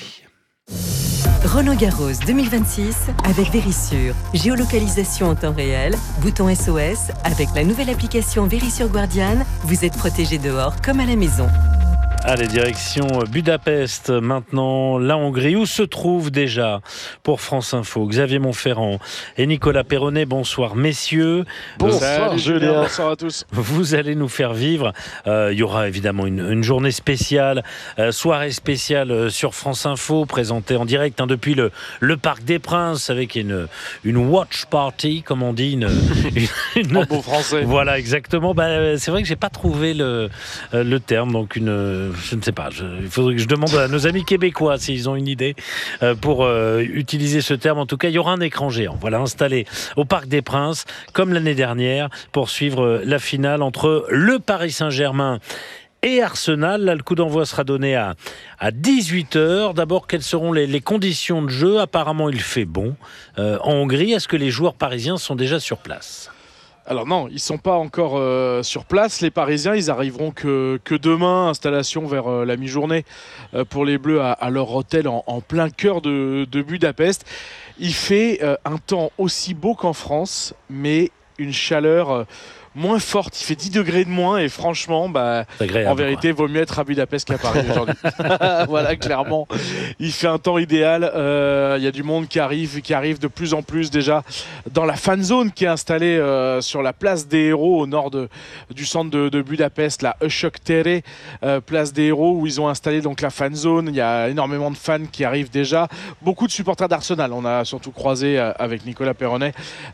Roland Garros deux mille vingt-six avec Vérissure. Géolocalisation en temps réel, bouton S O S. Avec la nouvelle application Vérissure Guardian, vous êtes protégé dehors comme à la maison. Allez, direction Budapest maintenant, la Hongrie, où se trouve déjà pour France Info Xavier Montferrand et Nicolas Perronnet. Bonsoir messieurs. Bonsoir Julien, bonsoir à tous. Vous allez nous faire vivre, euh, il y aura évidemment une, une journée spéciale, euh, soirée spéciale euh, sur France Info, présentée en direct hein, depuis le, le Parc des Princes avec une, une watch party, comme on dit. Une, une, une... En beau français. Voilà, exactement. Bah, c'est vrai que j'ai pas trouvé le, le terme, donc une... Je ne sais pas, je, il faudrait que je demande à nos amis québécois s'ils ont une idée euh, pour euh, utiliser ce terme. En tout cas, il y aura un écran géant, voilà, installé au Parc des Princes, comme l'année dernière, pour suivre la finale entre le Paris Saint-Germain et Arsenal. Là, le coup d'envoi sera donné à, à dix-huit heures. D'abord, quelles seront les, les conditions de jeu? Apparemment, il fait bon. Euh, en Hongrie, est-ce que les joueurs parisiens sont déjà sur place? Alors non, ils ne sont pas encore euh, sur place. Les Parisiens, ils arriveront que, que demain, installation vers euh, la mi-journée euh, pour les Bleus à, à leur hôtel en, en plein cœur de, de Budapest. Il fait euh, un temps aussi beau qu'en France, mais une chaleur euh, moins forte. Il fait dix degrés de moins et franchement, bah, agréable, en vérité, il vaut mieux être à Budapest qu'à Paris aujourd'hui. Voilà, clairement. Il fait un temps idéal. Il euh, y a du monde qui arrive, qui arrive de plus en plus déjà dans la fan zone qui est installée euh, sur la place des Héros au nord de, du centre de, de Budapest, la Öszök Tere, euh, place des Héros, où ils ont installé donc la fan zone. Il y a énormément de fans qui arrivent déjà. Beaucoup de supporters d'Arsenal. On a surtout croisé euh, avec Nicolas Perronnet.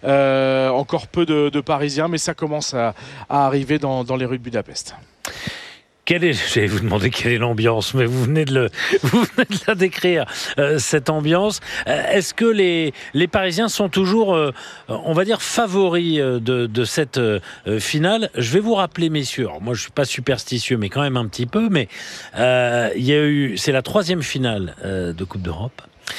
Euh, encore peu de, de Parisiens, mais ça commence À, à arriver dans, dans les rues de Budapest. Quelle est, je vais vous demander quelle est l'ambiance, mais vous venez de, le, vous venez de la décrire, euh, cette ambiance. Euh, est-ce que les, les Parisiens sont toujours, euh, on va dire, favoris de, de cette euh, finale? Je vais vous rappeler, messieurs, alors moi je ne suis pas superstitieux, mais quand même un petit peu, mais euh, il y a eu, c'est la troisième finale euh, de Coupe d'Europe.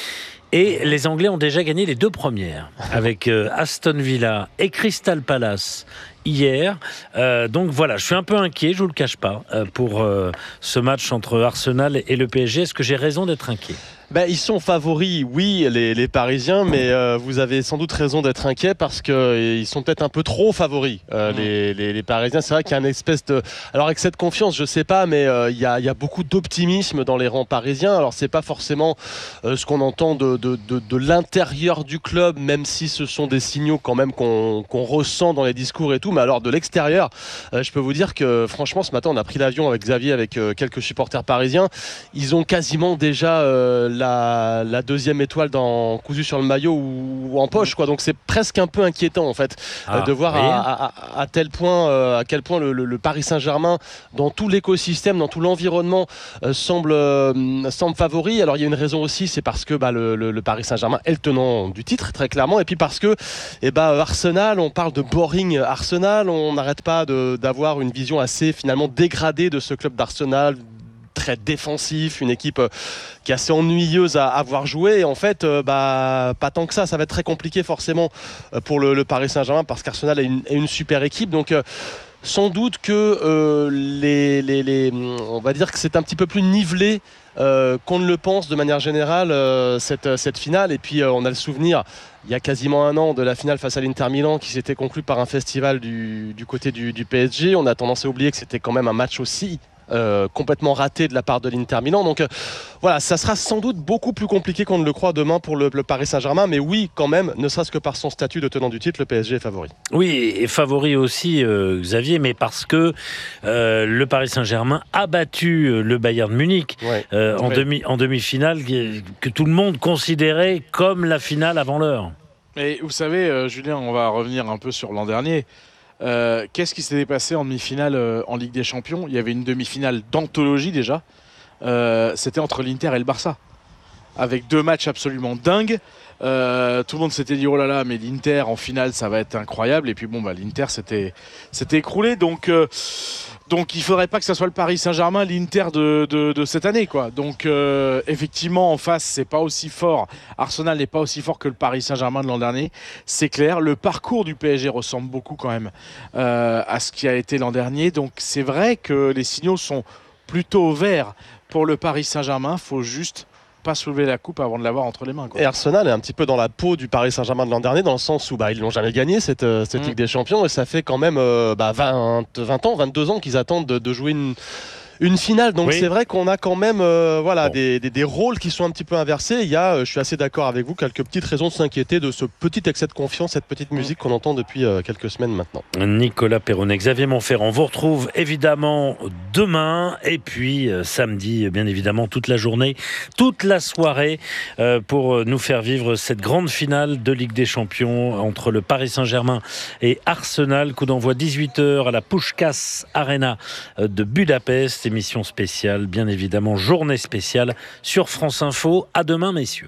Et les Anglais ont déjà gagné les deux premières avec euh, Aston Villa et Crystal Palace hier. Euh, donc voilà, je suis un peu inquiet, je vous le cache pas, euh, pour euh, ce match entre Arsenal et le P S G. Est-ce que j'ai raison d'être inquiet ? Ben, ils sont favoris, oui, les, les Parisiens, mais euh, vous avez sans doute raison d'être inquiet parce qu'ils euh, sont peut-être un peu trop favoris, euh, mmh. les, les, les Parisiens. C'est vrai qu'il y a une espèce de... Alors avec cette confiance, je sais pas, mais euh, il y, a, il y a beaucoup d'optimisme dans les rangs parisiens. Alors c'est pas forcément euh, ce qu'on entend de, de, de, de l'intérieur du club, même si ce sont des signaux quand même qu'on, qu'on ressent dans les discours et tout. Mais alors de l'extérieur, euh, je peux vous dire que franchement, ce matin, on a pris l'avion avec Xavier, avec euh, quelques supporters parisiens. Ils ont quasiment déjà... Euh, La, la deuxième étoile dans, cousue sur le maillot ou, ou en poche, quoi. Donc c'est presque un peu inquiétant en fait ah, euh, de voir à, à, à, tel point, euh, à quel point le, le, le Paris Saint-Germain dans tout l'écosystème, dans tout l'environnement euh, semble, euh, semble favori. Alors il y a une raison aussi, c'est parce que bah, le, le, le Paris Saint-Germain est le tenant du titre très clairement, et puis parce que eh bah, Arsenal, on parle de boring Arsenal, on n'arrête pas de, d'avoir une vision assez finalement dégradée de ce club d'Arsenal, très défensif, une équipe qui est assez ennuyeuse à avoir joué, et en fait euh, bah, pas tant que ça, ça va être très compliqué forcément pour le, le Paris Saint-Germain parce qu'Arsenal est une, est une super équipe, donc euh, sans doute que euh, les, les, les, on va dire que c'est un petit peu plus nivelé euh, qu'on ne le pense de manière générale euh, cette, cette finale, et puis euh, on a le souvenir il y a quasiment un an de la finale face à l'Inter Milan qui s'était conclue par un festival du, du côté du, du P S G. On a tendance à oublier que c'était quand même un match aussi Euh, complètement raté de la part de l'Inter Milan. Donc euh, voilà, ça sera sans doute beaucoup plus compliqué qu'on ne le croit demain pour le, le Paris Saint-Germain, mais oui, quand même, ne serait-ce que par son statut de tenant du titre, le P S G est favori. Oui, et favori aussi, euh, Xavier, mais parce que euh, le Paris Saint-Germain a battu le Bayern Munich ouais. euh, en, ouais. demi, en demi-finale, que tout le monde considérait comme la finale avant l'heure. Et vous savez, euh, Julien, on va revenir un peu sur l'an dernier. Euh, qu'est-ce qui s'était passé en demi-finale euh, en Ligue des Champions ? Il y avait une demi-finale d'anthologie déjà. Euh, c'était entre l'Inter et le Barça, avec deux matchs absolument dingues. Euh, tout le monde s'était dit oh là là, mais l'Inter en finale ça va être incroyable. Et puis bon bah l'Inter s'était, s'était écroulé. Donc euh, donc il faudrait pas que ça soit le Paris Saint-Germain, l'Inter de, de, de cette année quoi. Donc euh, effectivement en face c'est pas aussi fort. Arsenal n'est pas aussi fort que le Paris Saint-Germain de l'an dernier. C'est clair. Le parcours du P S G ressemble beaucoup quand même euh, à ce qui a été l'an dernier. Donc c'est vrai que les signaux sont plutôt verts pour le Paris Saint-Germain. Faut juste pas soulever la coupe avant de l'avoir entre les mains, quoi. Et Arsenal est un petit peu dans la peau du Paris Saint-Germain de l'an dernier, dans le sens où bah, ils l'ont jamais gagné cette, cette mmh. Ligue des Champions, et ça fait quand même euh, bah, vingt, vingt ans, vingt-deux ans qu'ils attendent de, de jouer une, une finale. Donc oui. C'est vrai qu'on a quand même euh, voilà, bon. des, des, des rôles qui sont un petit peu inversés. Il y a, euh, je suis assez d'accord avec vous, quelques petites raisons de s'inquiéter de ce petit excès de confiance, cette petite musique qu'on entend depuis euh, quelques semaines maintenant. Nicolas Perronnet, Xavier Montferrand, on vous retrouve évidemment demain et puis euh, samedi, bien évidemment, toute la journée, toute la soirée euh, pour nous faire vivre cette grande finale de Ligue des Champions entre le Paris Saint-Germain et Arsenal. Coup d'envoi dix-huit heures à la Puskás Arena de Budapest. Émission spéciale, bien évidemment, journée spéciale sur France Info. À demain, messieurs.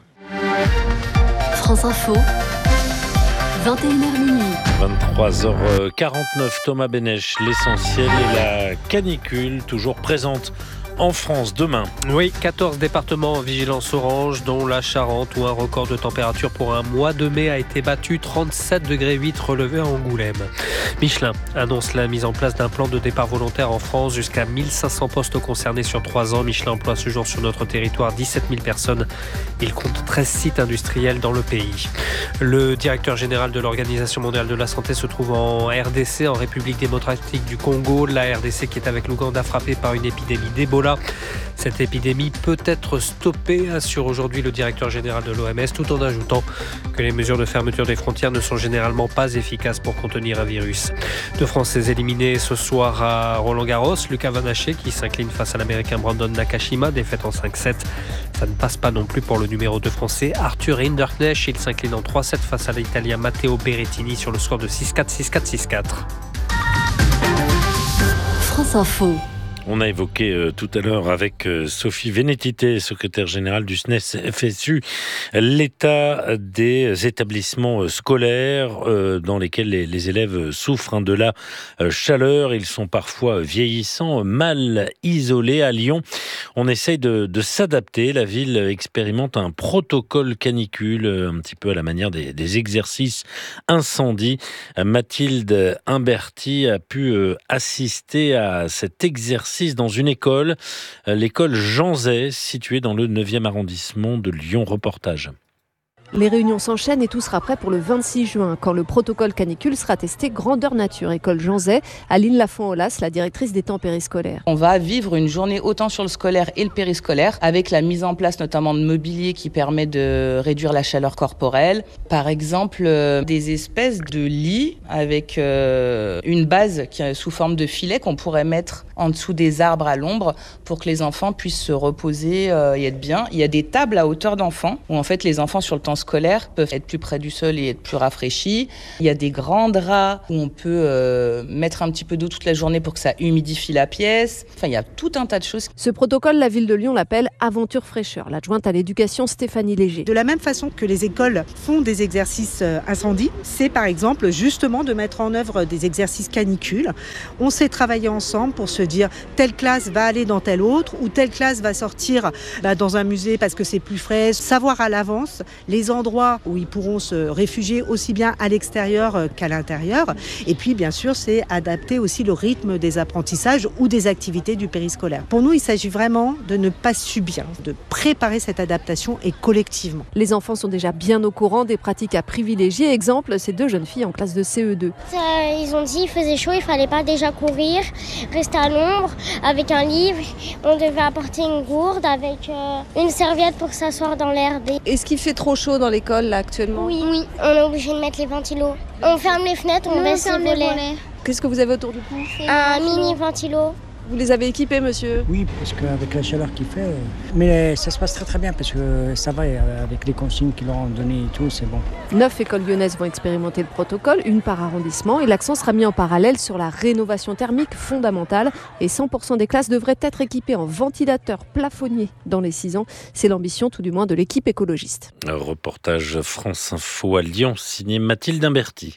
France Info, vingt et une heures minuit. vingt-trois heures quarante-neuf, Thomas Benech, l'essentiel et la canicule, toujours présente en France demain. Oui, quatorze départements en vigilance orange, dont la Charente, où un record de température pour un mois de mai a été battu, trente-sept degrés huit relevé à Angoulême. Michelin annonce la mise en place d'un plan de départ volontaire en France, jusqu'à mille cinq cents postes concernés sur trois ans. Michelin emploie ce jour sur notre territoire dix-sept mille personnes. Il compte treize sites industriels dans le pays. Le directeur général de l'Organisation mondiale de la santé se trouve en R D C, en République démocratique du Congo. La R D C qui est avec l'Ouganda frappée par une épidémie d'Ebola. Cette épidémie peut être stoppée, assure aujourd'hui le directeur général de l'O M S, tout en ajoutant que les mesures de fermeture des frontières ne sont généralement pas efficaces pour contenir un virus. Deux Français éliminés ce soir à Roland-Garros. Luca Vanaché qui s'incline face à l'Américain Brandon Nakashima, défaite en cinq sept. Ça ne passe pas non plus pour le numéro deux français Arthur Hinderknecht. Il s'incline en trois sept face à l'Italien Matteo Berrettini sur le score de six quatre, six quatre, six quatre. France Info. On a évoqué euh, tout à l'heure avec euh, Sophie Vénétité, secrétaire générale du S N E S F S U, l'état des établissements euh, scolaires euh, dans lesquels les, les élèves souffrent hein, de la euh, chaleur. Ils sont parfois vieillissants, mal isolés. À Lyon, on essaye de, de s'adapter. La ville expérimente un protocole canicule, euh, un petit peu à la manière des, des exercices incendie. Euh, Mathilde Imberti a pu euh, assister à cet exercice dans une école, l'école Jean Zay, située dans le neuvième arrondissement de Lyon. Reportage. Les réunions s'enchaînent et tout sera prêt pour le vingt-six juin, quand le protocole canicule sera testé grandeur nature. École Jean Zay, Aline Lafont-Olas, la directrice des temps périscolaires. On va vivre une journée autant sur le scolaire et le périscolaire, avec la mise en place notamment de mobilier qui permet de réduire la chaleur corporelle. Par exemple, euh, des espèces de lits avec euh, une base qui est sous forme de filet qu'on pourrait mettre en dessous des arbres à l'ombre pour que les enfants puissent se reposer euh, et être bien. Il y a des tables à hauteur d'enfants où en fait les enfants sur le temps scolaires peuvent être plus près du sol et être plus rafraîchis. Il y a des grands draps où on peut euh, mettre un petit peu d'eau toute la journée pour que ça humidifie la pièce. Enfin, il y a tout un tas de choses. Ce protocole, la ville de Lyon l'appelle Aventure Fraîcheur. L'adjointe à l'éducation, Stéphanie Léger. De la même façon que les écoles font des exercices incendie, c'est par exemple justement de mettre en œuvre des exercices canicules. On sait travailler ensemble pour se dire telle classe va aller dans telle autre ou telle classe va sortir bah, dans un musée parce que c'est plus frais. Savoir à l'avance les endroits où ils pourront se réfugier aussi bien à l'extérieur qu'à l'intérieur. Et puis bien sûr, c'est adapter aussi le rythme des apprentissages ou des activités du périscolaire. Pour nous, il s'agit vraiment de ne pas subir, de préparer cette adaptation et collectivement. Les enfants sont déjà bien au courant des pratiques à privilégier. Exemple, ces deux jeunes filles en classe de C E deux. Euh, ils ont dit qu'il faisait chaud, il fallait pas déjà courir, rester à l'ombre avec un livre. On devait apporter une gourde avec euh, une serviette pour s'asseoir dans l'herbe. Est-ce qu'il fait trop chaud dans l'école là actuellement ? Oui, oui. On est obligé de mettre les ventilos. On ferme les fenêtres, on Nous, baisse on les ferme les volets. volets. Qu'est-ce que vous avez autour du cou ? Un mini ventilo. Vous les avez équipés, monsieur ? Oui, parce qu'avec la chaleur qu'il fait, mais ça se passe très très bien parce que ça va avec les consignes qu'ils leur ont données et tout, c'est bon. Neuf écoles lyonnaises vont expérimenter le protocole, une par arrondissement, et l'accent sera mis en parallèle sur la rénovation thermique fondamentale. Et cent pour cent des classes devraient être équipées en ventilateurs plafonniers dans les six ans. C'est l'ambition, tout du moins, de l'équipe écologiste. Un reportage France Info à Lyon, signé Mathilde Imberti.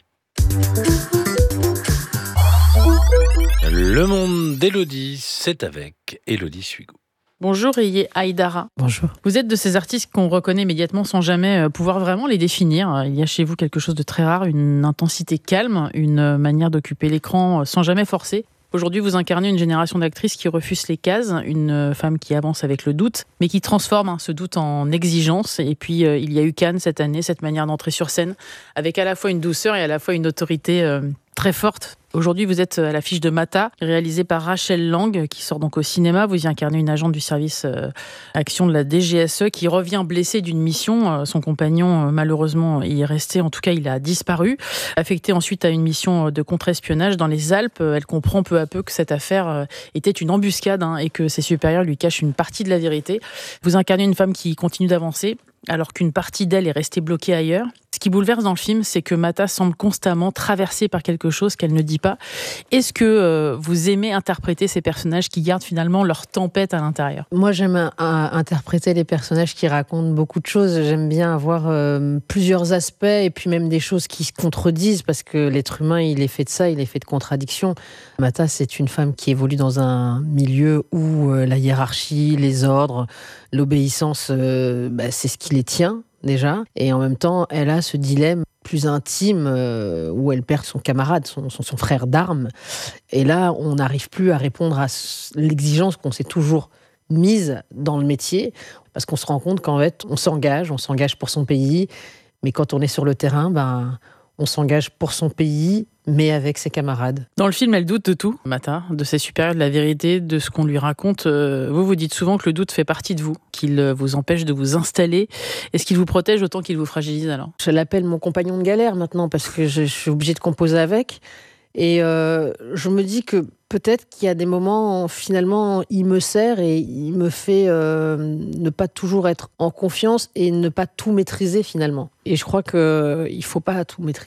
Le monde d'Élodie, c'est avec Élodie Suigo. Bonjour Iye Aïdara. Bonjour. Vous êtes de ces artistes qu'on reconnaît immédiatement sans jamais pouvoir vraiment les définir. Il y a chez vous quelque chose de très rare, une intensité calme, une manière d'occuper l'écran sans jamais forcer. Aujourd'hui, vous incarnez une génération d'actrices qui refusent les cases, une femme qui avance avec le doute, mais qui transforme hein, ce doute en exigence. Et puis, euh, il y a eu Cannes cette année, cette manière d'entrer sur scène, avec à la fois une douceur et à la fois une autorité euh, très forte. Aujourd'hui, vous êtes à l'affiche de Mata, réalisée par Rachel Lang, qui sort donc au cinéma. Vous y incarnez une agente du service euh, action de la D G S E qui revient blessée d'une mission. Euh, son compagnon, euh, malheureusement, y est resté. En tout cas, il a disparu. Affectée ensuite à une mission de contre-espionnage dans les Alpes, euh, elle comprend peu à peu que cette affaire euh, était une embuscade hein, et que ses supérieurs lui cachent une partie de la vérité. Vous incarnez une femme qui continue d'avancer, alors qu'une partie d'elle est restée bloquée ailleurs. Ce qui bouleverse dans le film, c'est que Mata semble constamment traversée par quelque chose qu'elle ne dit pas. Est-ce que euh, vous aimez interpréter ces personnages qui gardent finalement leur tempête à l'intérieur ? Moi, j'aime euh, interpréter les personnages qui racontent beaucoup de choses. J'aime bien avoir euh, plusieurs aspects et puis même des choses qui se contredisent parce que l'être humain, il est fait de ça, il est fait de contradictions. Mata, c'est une femme qui évolue dans un milieu où euh, la hiérarchie, les ordres, l'obéissance, euh, bah, c'est ce qui les tient. Déjà, et en même temps, elle a ce dilemme plus intime euh, où elle perd son camarade, son, son, son frère d'armes. Et là, on n'arrive plus à répondre à l'exigence qu'on s'est toujours mise dans le métier, parce qu'on se rend compte qu'en fait, on s'engage, on s'engage pour son pays, mais quand on est sur le terrain, ben, on s'engage pour son pays, mais avec ses camarades. Dans le film, elle doute de tout, Mata, de ses supérieurs, de la vérité, de ce qu'on lui raconte. Vous, vous dites souvent que le doute fait partie de vous, qu'il vous empêche de vous installer. Est-ce qu'il vous protège autant qu'il vous fragilise alors ? Je l'appelle mon compagnon de galère maintenant, parce que je, je suis obligée de composer avec. Et euh, je me dis que peut-être qu'il y a des moments, où, finalement, il me sert et il me fait euh, ne pas toujours être en confiance et ne pas tout maîtriser finalement. Et je crois qu'il ne faut pas tout maîtriser.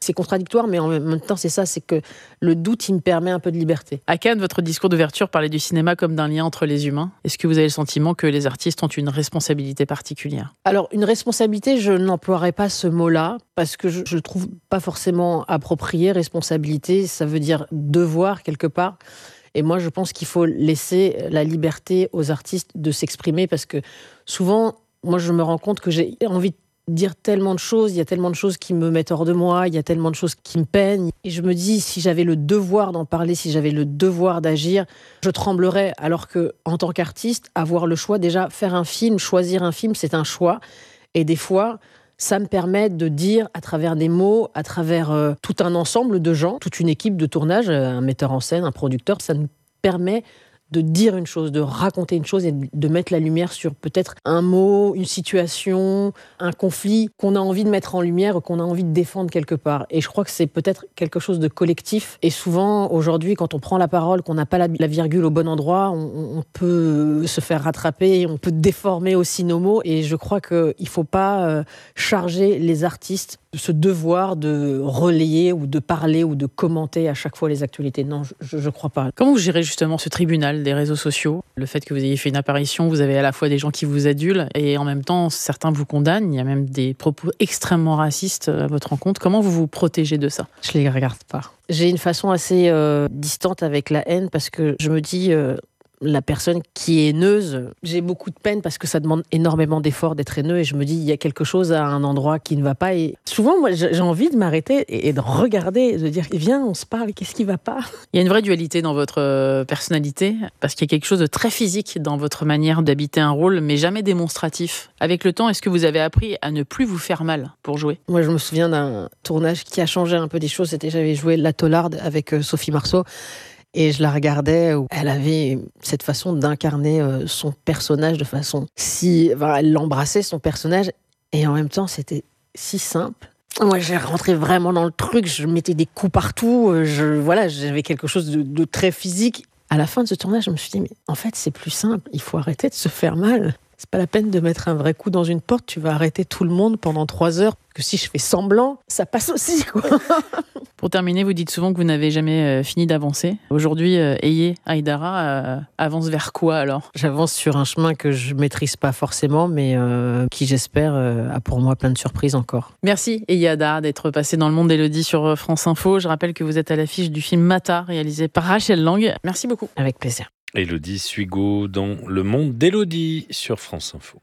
C'est contradictoire, mais en même temps, c'est ça, c'est que le doute, il me permet un peu de liberté. À Cannes, votre discours d'ouverture parlait du cinéma comme d'un lien entre les humains. Est-ce que vous avez le sentiment que les artistes ont une responsabilité particulière ? Alors, une responsabilité, je n'emploierais pas ce mot-là, parce que je ne le trouve pas forcément approprié. Responsabilité, ça veut dire devoir, quelque part. Et moi, je pense qu'il faut laisser la liberté aux artistes de s'exprimer, parce que souvent, moi, je me rends compte que j'ai envie de dire tellement de choses, il y a tellement de choses qui me mettent hors de moi, il y a tellement de choses qui me peignent. Et je me dis, si j'avais le devoir d'en parler, si j'avais le devoir d'agir, je tremblerais. Alors que, en tant qu'artiste, avoir le choix, déjà, faire un film, choisir un film, c'est un choix. Et des fois, ça me permet de dire, à travers des mots, à travers euh, tout un ensemble de gens, toute une équipe de tournage, un metteur en scène, un producteur, ça nous permet de dire une chose, de raconter une chose et de mettre la lumière sur peut-être un mot, une situation, un conflit qu'on a envie de mettre en lumière ou qu'on a envie de défendre quelque part. Et je crois que c'est peut-être quelque chose de collectif. Et souvent, aujourd'hui, quand on prend la parole, qu'on n'a pas la, la virgule au bon endroit, on, on peut se faire rattraper, on peut déformer aussi nos mots. Et je crois qu'il ne faut pas euh, charger les artistes de ce devoir de relayer ou de parler ou de commenter à chaque fois les actualités. Non, je ne crois pas. Comment vous gérez justement ce tribunal des réseaux sociaux ? Le fait que vous ayez fait une apparition, vous avez à la fois des gens qui vous adulent et en même temps, certains vous condamnent. Il y a même des propos extrêmement racistes à votre encontre. Comment vous vous protégez de ça ? Je ne les regarde pas. J'ai une façon assez euh, distante avec la haine parce que je me dis... Euh, la personne qui est haineuse, j'ai beaucoup de peine parce que ça demande énormément d'efforts d'être haineux et je me dis il y a quelque chose à un endroit qui ne va pas et souvent moi j'ai envie de m'arrêter et de regarder, de dire viens on se parle, qu'est-ce qui va pas ? Il y a une vraie dualité dans votre personnalité parce qu'il y a quelque chose de très physique dans votre manière d'habiter un rôle mais jamais démonstratif. Avec le temps, est-ce que vous avez appris à ne plus vous faire mal pour jouer ? Moi je me souviens d'un tournage qui a changé un peu des choses, c'était j'avais joué La Taularde avec Sophie Marceau. Et je la regardais, où elle avait cette façon d'incarner son personnage de façon si... Enfin, elle l'embrassait, son personnage, et en même temps, c'était si simple. Moi, j'ai rentré vraiment dans le truc, je mettais des coups partout, je, voilà, j'avais quelque chose de, de très physique. À la fin de ce tournage, je me suis dit, mais en fait, c'est plus simple, il faut arrêter de se faire mal. C'est pas la peine de mettre un vrai coup dans une porte, tu vas arrêter tout le monde pendant trois heures. Que si je fais semblant, ça passe aussi, quoi. Pour terminer, vous dites souvent que vous n'avez jamais euh, fini d'avancer. Aujourd'hui, euh, Eye Aïdara euh, avance vers quoi alors ? J'avance sur un chemin que je maîtrise pas forcément, mais euh, qui j'espère euh, a pour moi plein de surprises encore. Merci Eye Aïdara d'être passée dans le monde d'Élodie sur France Info. Je rappelle que vous êtes à l'affiche du film Mata, réalisé par Rachel Lang. Merci beaucoup. Avec plaisir. Élodie Suigo dans Le Monde d'Élodie sur France Info.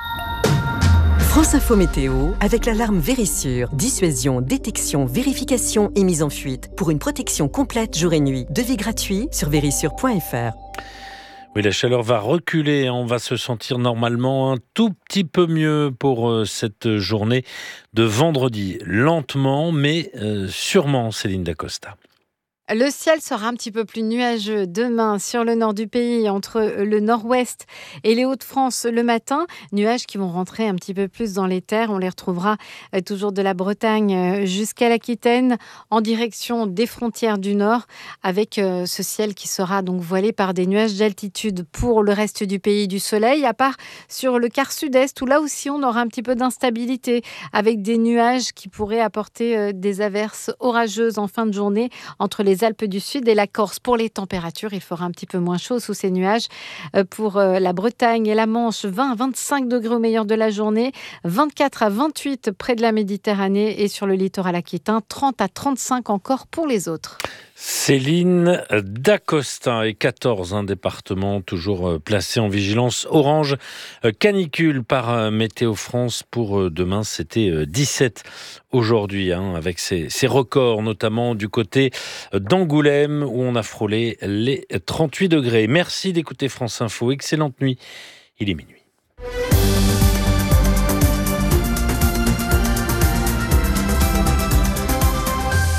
France Info Météo avec l'alarme Vérissure. Dissuasion, détection, vérification et mise en fuite. Pour une protection complète jour et nuit. Devis gratuit sur vérissure point f r. Oui, la chaleur va reculer. On va se sentir normalement un tout petit peu mieux pour cette journée de vendredi. Lentement, mais euh, sûrement, Céline Dacosta. Le ciel sera un petit peu plus nuageux demain sur le nord du pays, entre le nord-ouest et les Hauts-de-France le matin. Nuages qui vont rentrer un petit peu plus dans les terres. On les retrouvera toujours de la Bretagne jusqu'à l'Aquitaine, en direction des frontières du nord, avec ce ciel qui sera donc voilé par des nuages d'altitude. Pour le reste du pays, du soleil, à part sur le quart sud-est, où là aussi on aura un petit peu d'instabilité, avec des nuages qui pourraient apporter des averses orageuses en fin de journée entre les les Alpes du Sud et la Corse. Pour les températures, il fera un petit peu moins chaud sous ces nuages. Pour la Bretagne et la Manche, vingt à vingt-cinq degrés au meilleur de la journée, vingt-quatre à vingt-huit près de la Méditerranée et sur le littoral aquitain, trente à trente-cinq encore pour les autres. Céline Dacosta et quatorze hein, départements toujours placés en vigilance orange canicule par Météo France. Pour demain, c'était dix-sept aujourd'hui, hein, avec ces, ces records, notamment du côté d'Angoulême, où on a frôlé les trente-huit degrés. Merci d'écouter France Info. Excellente nuit. Il est minuit. Et on retrouve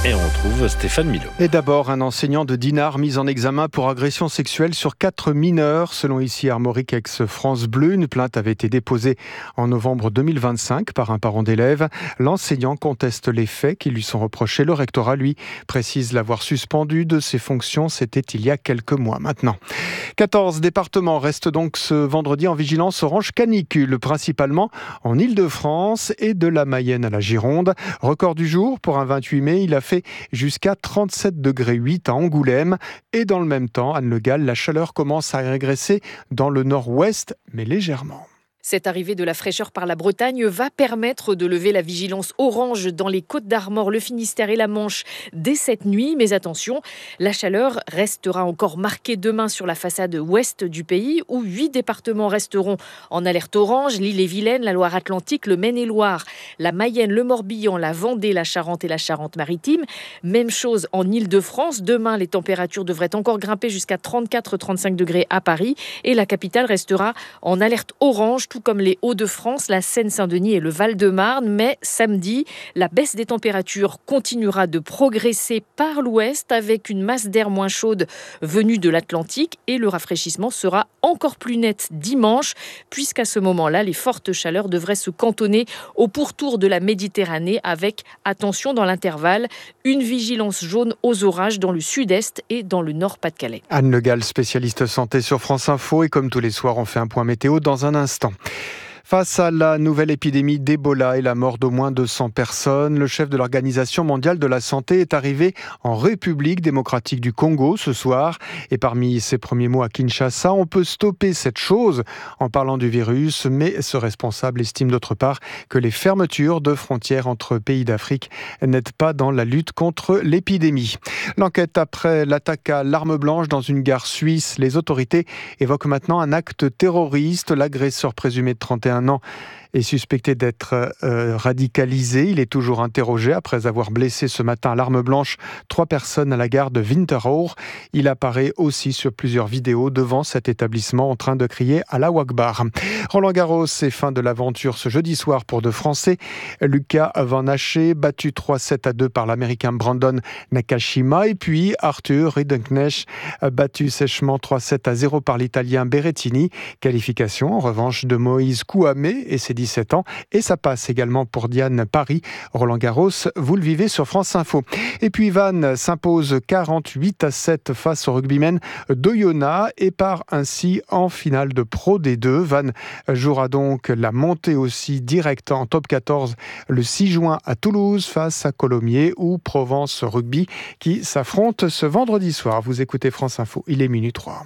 retrouve Stéphane Milot. Et d'abord, un enseignant de Dinard mis en examen pour agression sexuelle sur quatre mineurs. Selon ici Armorique ex-France Bleu, une plainte avait été déposée en novembre deux mille vingt-cinq par un parent d'élève. L'enseignant conteste les faits qui lui sont reprochés. Le rectorat, lui, précise l'avoir suspendu de ses fonctions. C'était il y a quelques mois maintenant. quatorze départements restent donc ce vendredi en vigilance orange canicule, principalement en Île-de-France et de la Mayenne à la Gironde. Record du jour pour un vingt-huit mai, il a fait jusqu'à trente-sept degrés huit à Angoulême. Et dans le même temps, Anne Le Gall, la chaleur commence à régresser dans le nord-ouest, mais légèrement. Cette arrivée de la fraîcheur par la Bretagne va permettre de lever la vigilance orange dans les Côtes-d'Armor, le Finistère et la Manche dès cette nuit. Mais attention, la chaleur restera encore marquée demain sur la façade ouest du pays où huit départements resteront en alerte orange. L'Ille-et-Vilaine, la Loire-Atlantique, le Maine-et-Loire, la Mayenne, le Morbihan, la Vendée, la Charente et la Charente-Maritime. Même chose en Île-de-France. Demain, les températures devraient encore grimper jusqu'à trente-quatre à trente-cinq degrés à Paris et la capitale restera en alerte orange, tout comme les Hauts-de-France, la Seine-Saint-Denis et le Val-de-Marne. Mais samedi, la baisse des températures continuera de progresser par l'ouest avec une masse d'air moins chaude venue de l'Atlantique et le rafraîchissement sera encore plus net dimanche puisqu'à ce moment-là, les fortes chaleurs devraient se cantonner au pourtour de la Méditerranée avec, attention dans l'intervalle, une vigilance jaune aux orages dans le sud-est et dans le nord-Pas-de-Calais. Anne Le Gall, spécialiste santé sur France Info et comme tous les soirs, on fait un point météo dans un instant. Face à la nouvelle épidémie d'Ebola et la mort d'au moins deux cents personnes, le chef de l'Organisation mondiale de la santé est arrivé en République démocratique du Congo ce soir. Et parmi ses premiers mots à Kinshasa, on peut stopper cette chose en parlant du virus, mais ce responsable estime d'autre part que les fermetures de frontières entre pays d'Afrique n'aident pas dans la lutte contre l'épidémie. L'enquête après l'attaque à l'arme blanche dans une gare suisse, les autorités évoquent maintenant un acte terroriste. L'agresseur présumé de trente et un ans est suspecté d'être euh, radicalisé. Il est toujours interrogé après avoir blessé ce matin à l'arme blanche trois personnes à la gare de Winterthur. Il apparaît aussi sur plusieurs vidéos devant cet établissement en train de crier « Allahu Akbar ». Roland Garros, c'est fin de l'aventure ce jeudi soir pour deux Français. Lucas Van Haché, battu trois sept à deux par l'Américain Brandon Nakashima. Et puis Arthur Rinderknecht, battu sèchement trois sept à zéro par l'Italien Berrettini. Qualification en revanche de Moïse Kouamé et ses dix-sept ans. Et ça passe également pour Diane Paris. Roland Garros, vous le vivez sur France Info. Et puis Vannes s'impose quarante-huit à sept face au rugbymen d'Oyonnax et part ainsi en finale de Pro D deux. Vannes jouera donc la montée aussi directe en top quatorze le six juin à Toulouse face à Colomiers ou Provence Rugby qui s'affrontent ce vendredi soir. Vous écoutez France Info, il est minuit trois.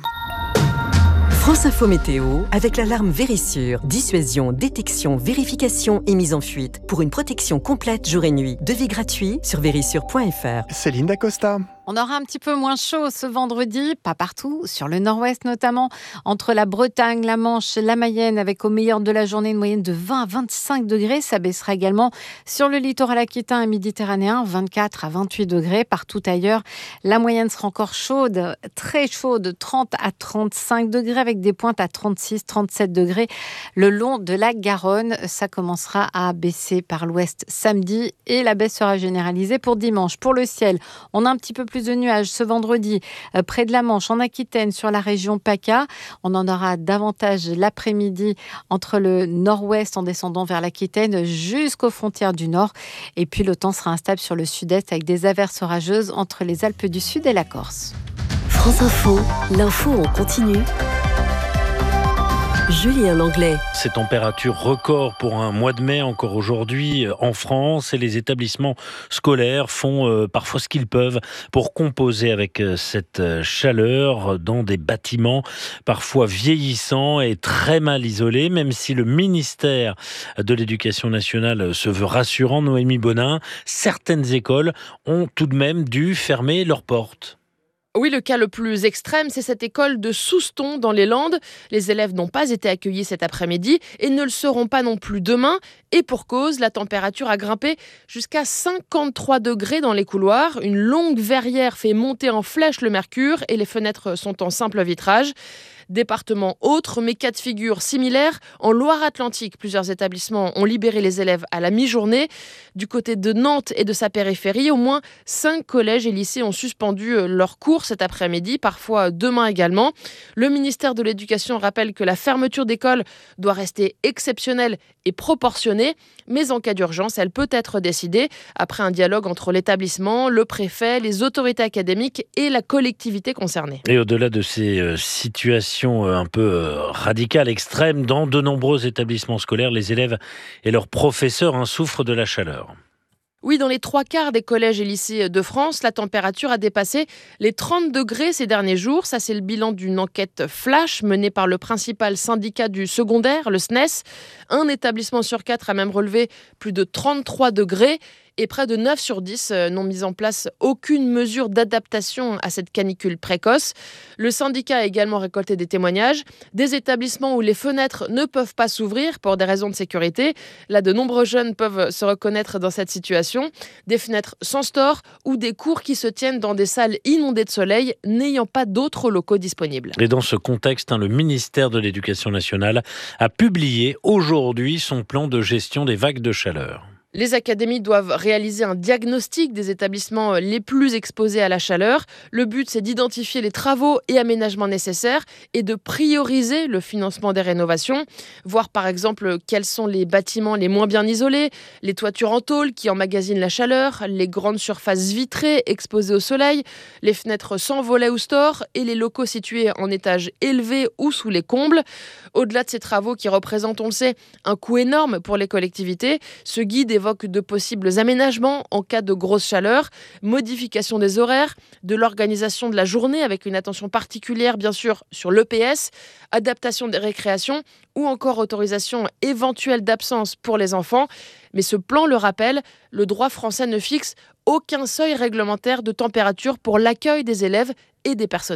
France Info Météo avec l'alarme Vérissure. Dissuasion, détection, vérification et mise en fuite. Pour une protection complète jour et nuit. Devis gratuit sur vérissure point f r. Céline Dacosta. On aura un petit peu moins chaud ce vendredi, pas partout, sur le nord-ouest notamment, entre la Bretagne, la Manche, la Mayenne, avec au meilleur de la journée une moyenne de vingt à vingt-cinq degrés. Ça baissera également sur le littoral aquitain et méditerranéen, vingt-quatre à vingt-huit degrés. Partout ailleurs, la moyenne sera encore chaude, très chaude, trente à trente-cinq degrés, avec des pointes à trente-six à trente-sept degrés le long de la Garonne. Ça commencera à baisser par l'ouest samedi et la baisse sera généralisée pour dimanche. Pour le ciel, on a un petit peu plus de nuages ce vendredi euh, près de la Manche, en Aquitaine, sur la région PACA. On en aura davantage l'après-midi entre le nord-ouest en descendant vers l'Aquitaine jusqu'aux frontières du nord. Et puis le temps sera instable sur le sud-est avec des averses orageuses entre les Alpes du Sud et la Corse. France Info, l'info en continu. Julien Langlais. Ces températures records pour un mois de mai encore aujourd'hui en France et les établissements scolaires font euh, parfois ce qu'ils peuvent pour composer avec euh, cette chaleur dans des bâtiments parfois vieillissants et très mal isolés, même si le ministère de l'Éducation nationale se veut rassurant. Noémie Bonin, certaines écoles ont tout de même dû fermer leurs portes. Oui, le cas le plus extrême, c'est cette école de Souston dans les Landes. Les élèves n'ont pas été accueillis cet après-midi et ne le seront pas non plus demain. Et pour cause, la température a grimpé jusqu'à cinquante-trois degrés dans les couloirs. Une longue verrière fait monter en flèche le mercure et les fenêtres sont en simple vitrage. Département autre, mais cas de figure similaire. En Loire-Atlantique, plusieurs établissements ont libéré les élèves à la mi-journée. Du côté de Nantes et de sa périphérie, au moins cinq collèges et lycées ont suspendu leurs cours cet après-midi, parfois demain également. Le ministère de l'Éducation rappelle que la fermeture d'écoles doit rester exceptionnelle et proportionnée, mais en cas d'urgence, elle peut être décidée après un dialogue entre l'établissement, le préfet, les autorités académiques et la collectivité concernée. Et au-delà de ces euh, situations euh, un peu euh, radicales, extrêmes, dans de nombreux établissements scolaires, les élèves et leurs professeurs hein, souffrent de la chaleur. Oui, dans les trois quarts des collèges et lycées de France, la température a dépassé les trente degrés ces derniers jours. Ça, c'est le bilan d'une enquête flash menée par le principal syndicat du secondaire, le S N E S. Un établissement sur quatre a même relevé plus de trente-trois degrés. Et près de neuf sur dix n'ont mis en place aucune mesure d'adaptation à cette canicule précoce. Le syndicat a également récolté des témoignages. Des établissements où les fenêtres ne peuvent pas s'ouvrir pour des raisons de sécurité. Là, de nombreux jeunes peuvent se reconnaître dans cette situation. Des fenêtres sans store ou des cours qui se tiennent dans des salles inondées de soleil, n'ayant pas d'autres locaux disponibles. Et dans ce contexte, hein, le ministère de l'Éducation nationale a publié aujourd'hui son plan de gestion des vagues de chaleur. Les académies doivent réaliser un diagnostic des établissements les plus exposés à la chaleur. Le but, c'est d'identifier les travaux et aménagements nécessaires et de prioriser le financement des rénovations. Voir par exemple quels sont les bâtiments les moins bien isolés, les toitures en tôle qui emmagasinent la chaleur, les grandes surfaces vitrées exposées au soleil, les fenêtres sans volets ou stores et les locaux situés en étage élevé ou sous les combles. Au-delà de ces travaux qui représentent, on le sait, un coût énorme pour les collectivités, ce guide évoque de possibles aménagements en cas de grosse chaleur, modification des horaires, de l'organisation de la journée avec une attention particulière bien sûr sur l'E P S, adaptation des récréations ou encore autorisation éventuelle d'absence pour les enfants. Mais ce plan le rappelle, le droit français ne fixe aucun seuil réglementaire de température pour l'accueil des élèves et des personnels.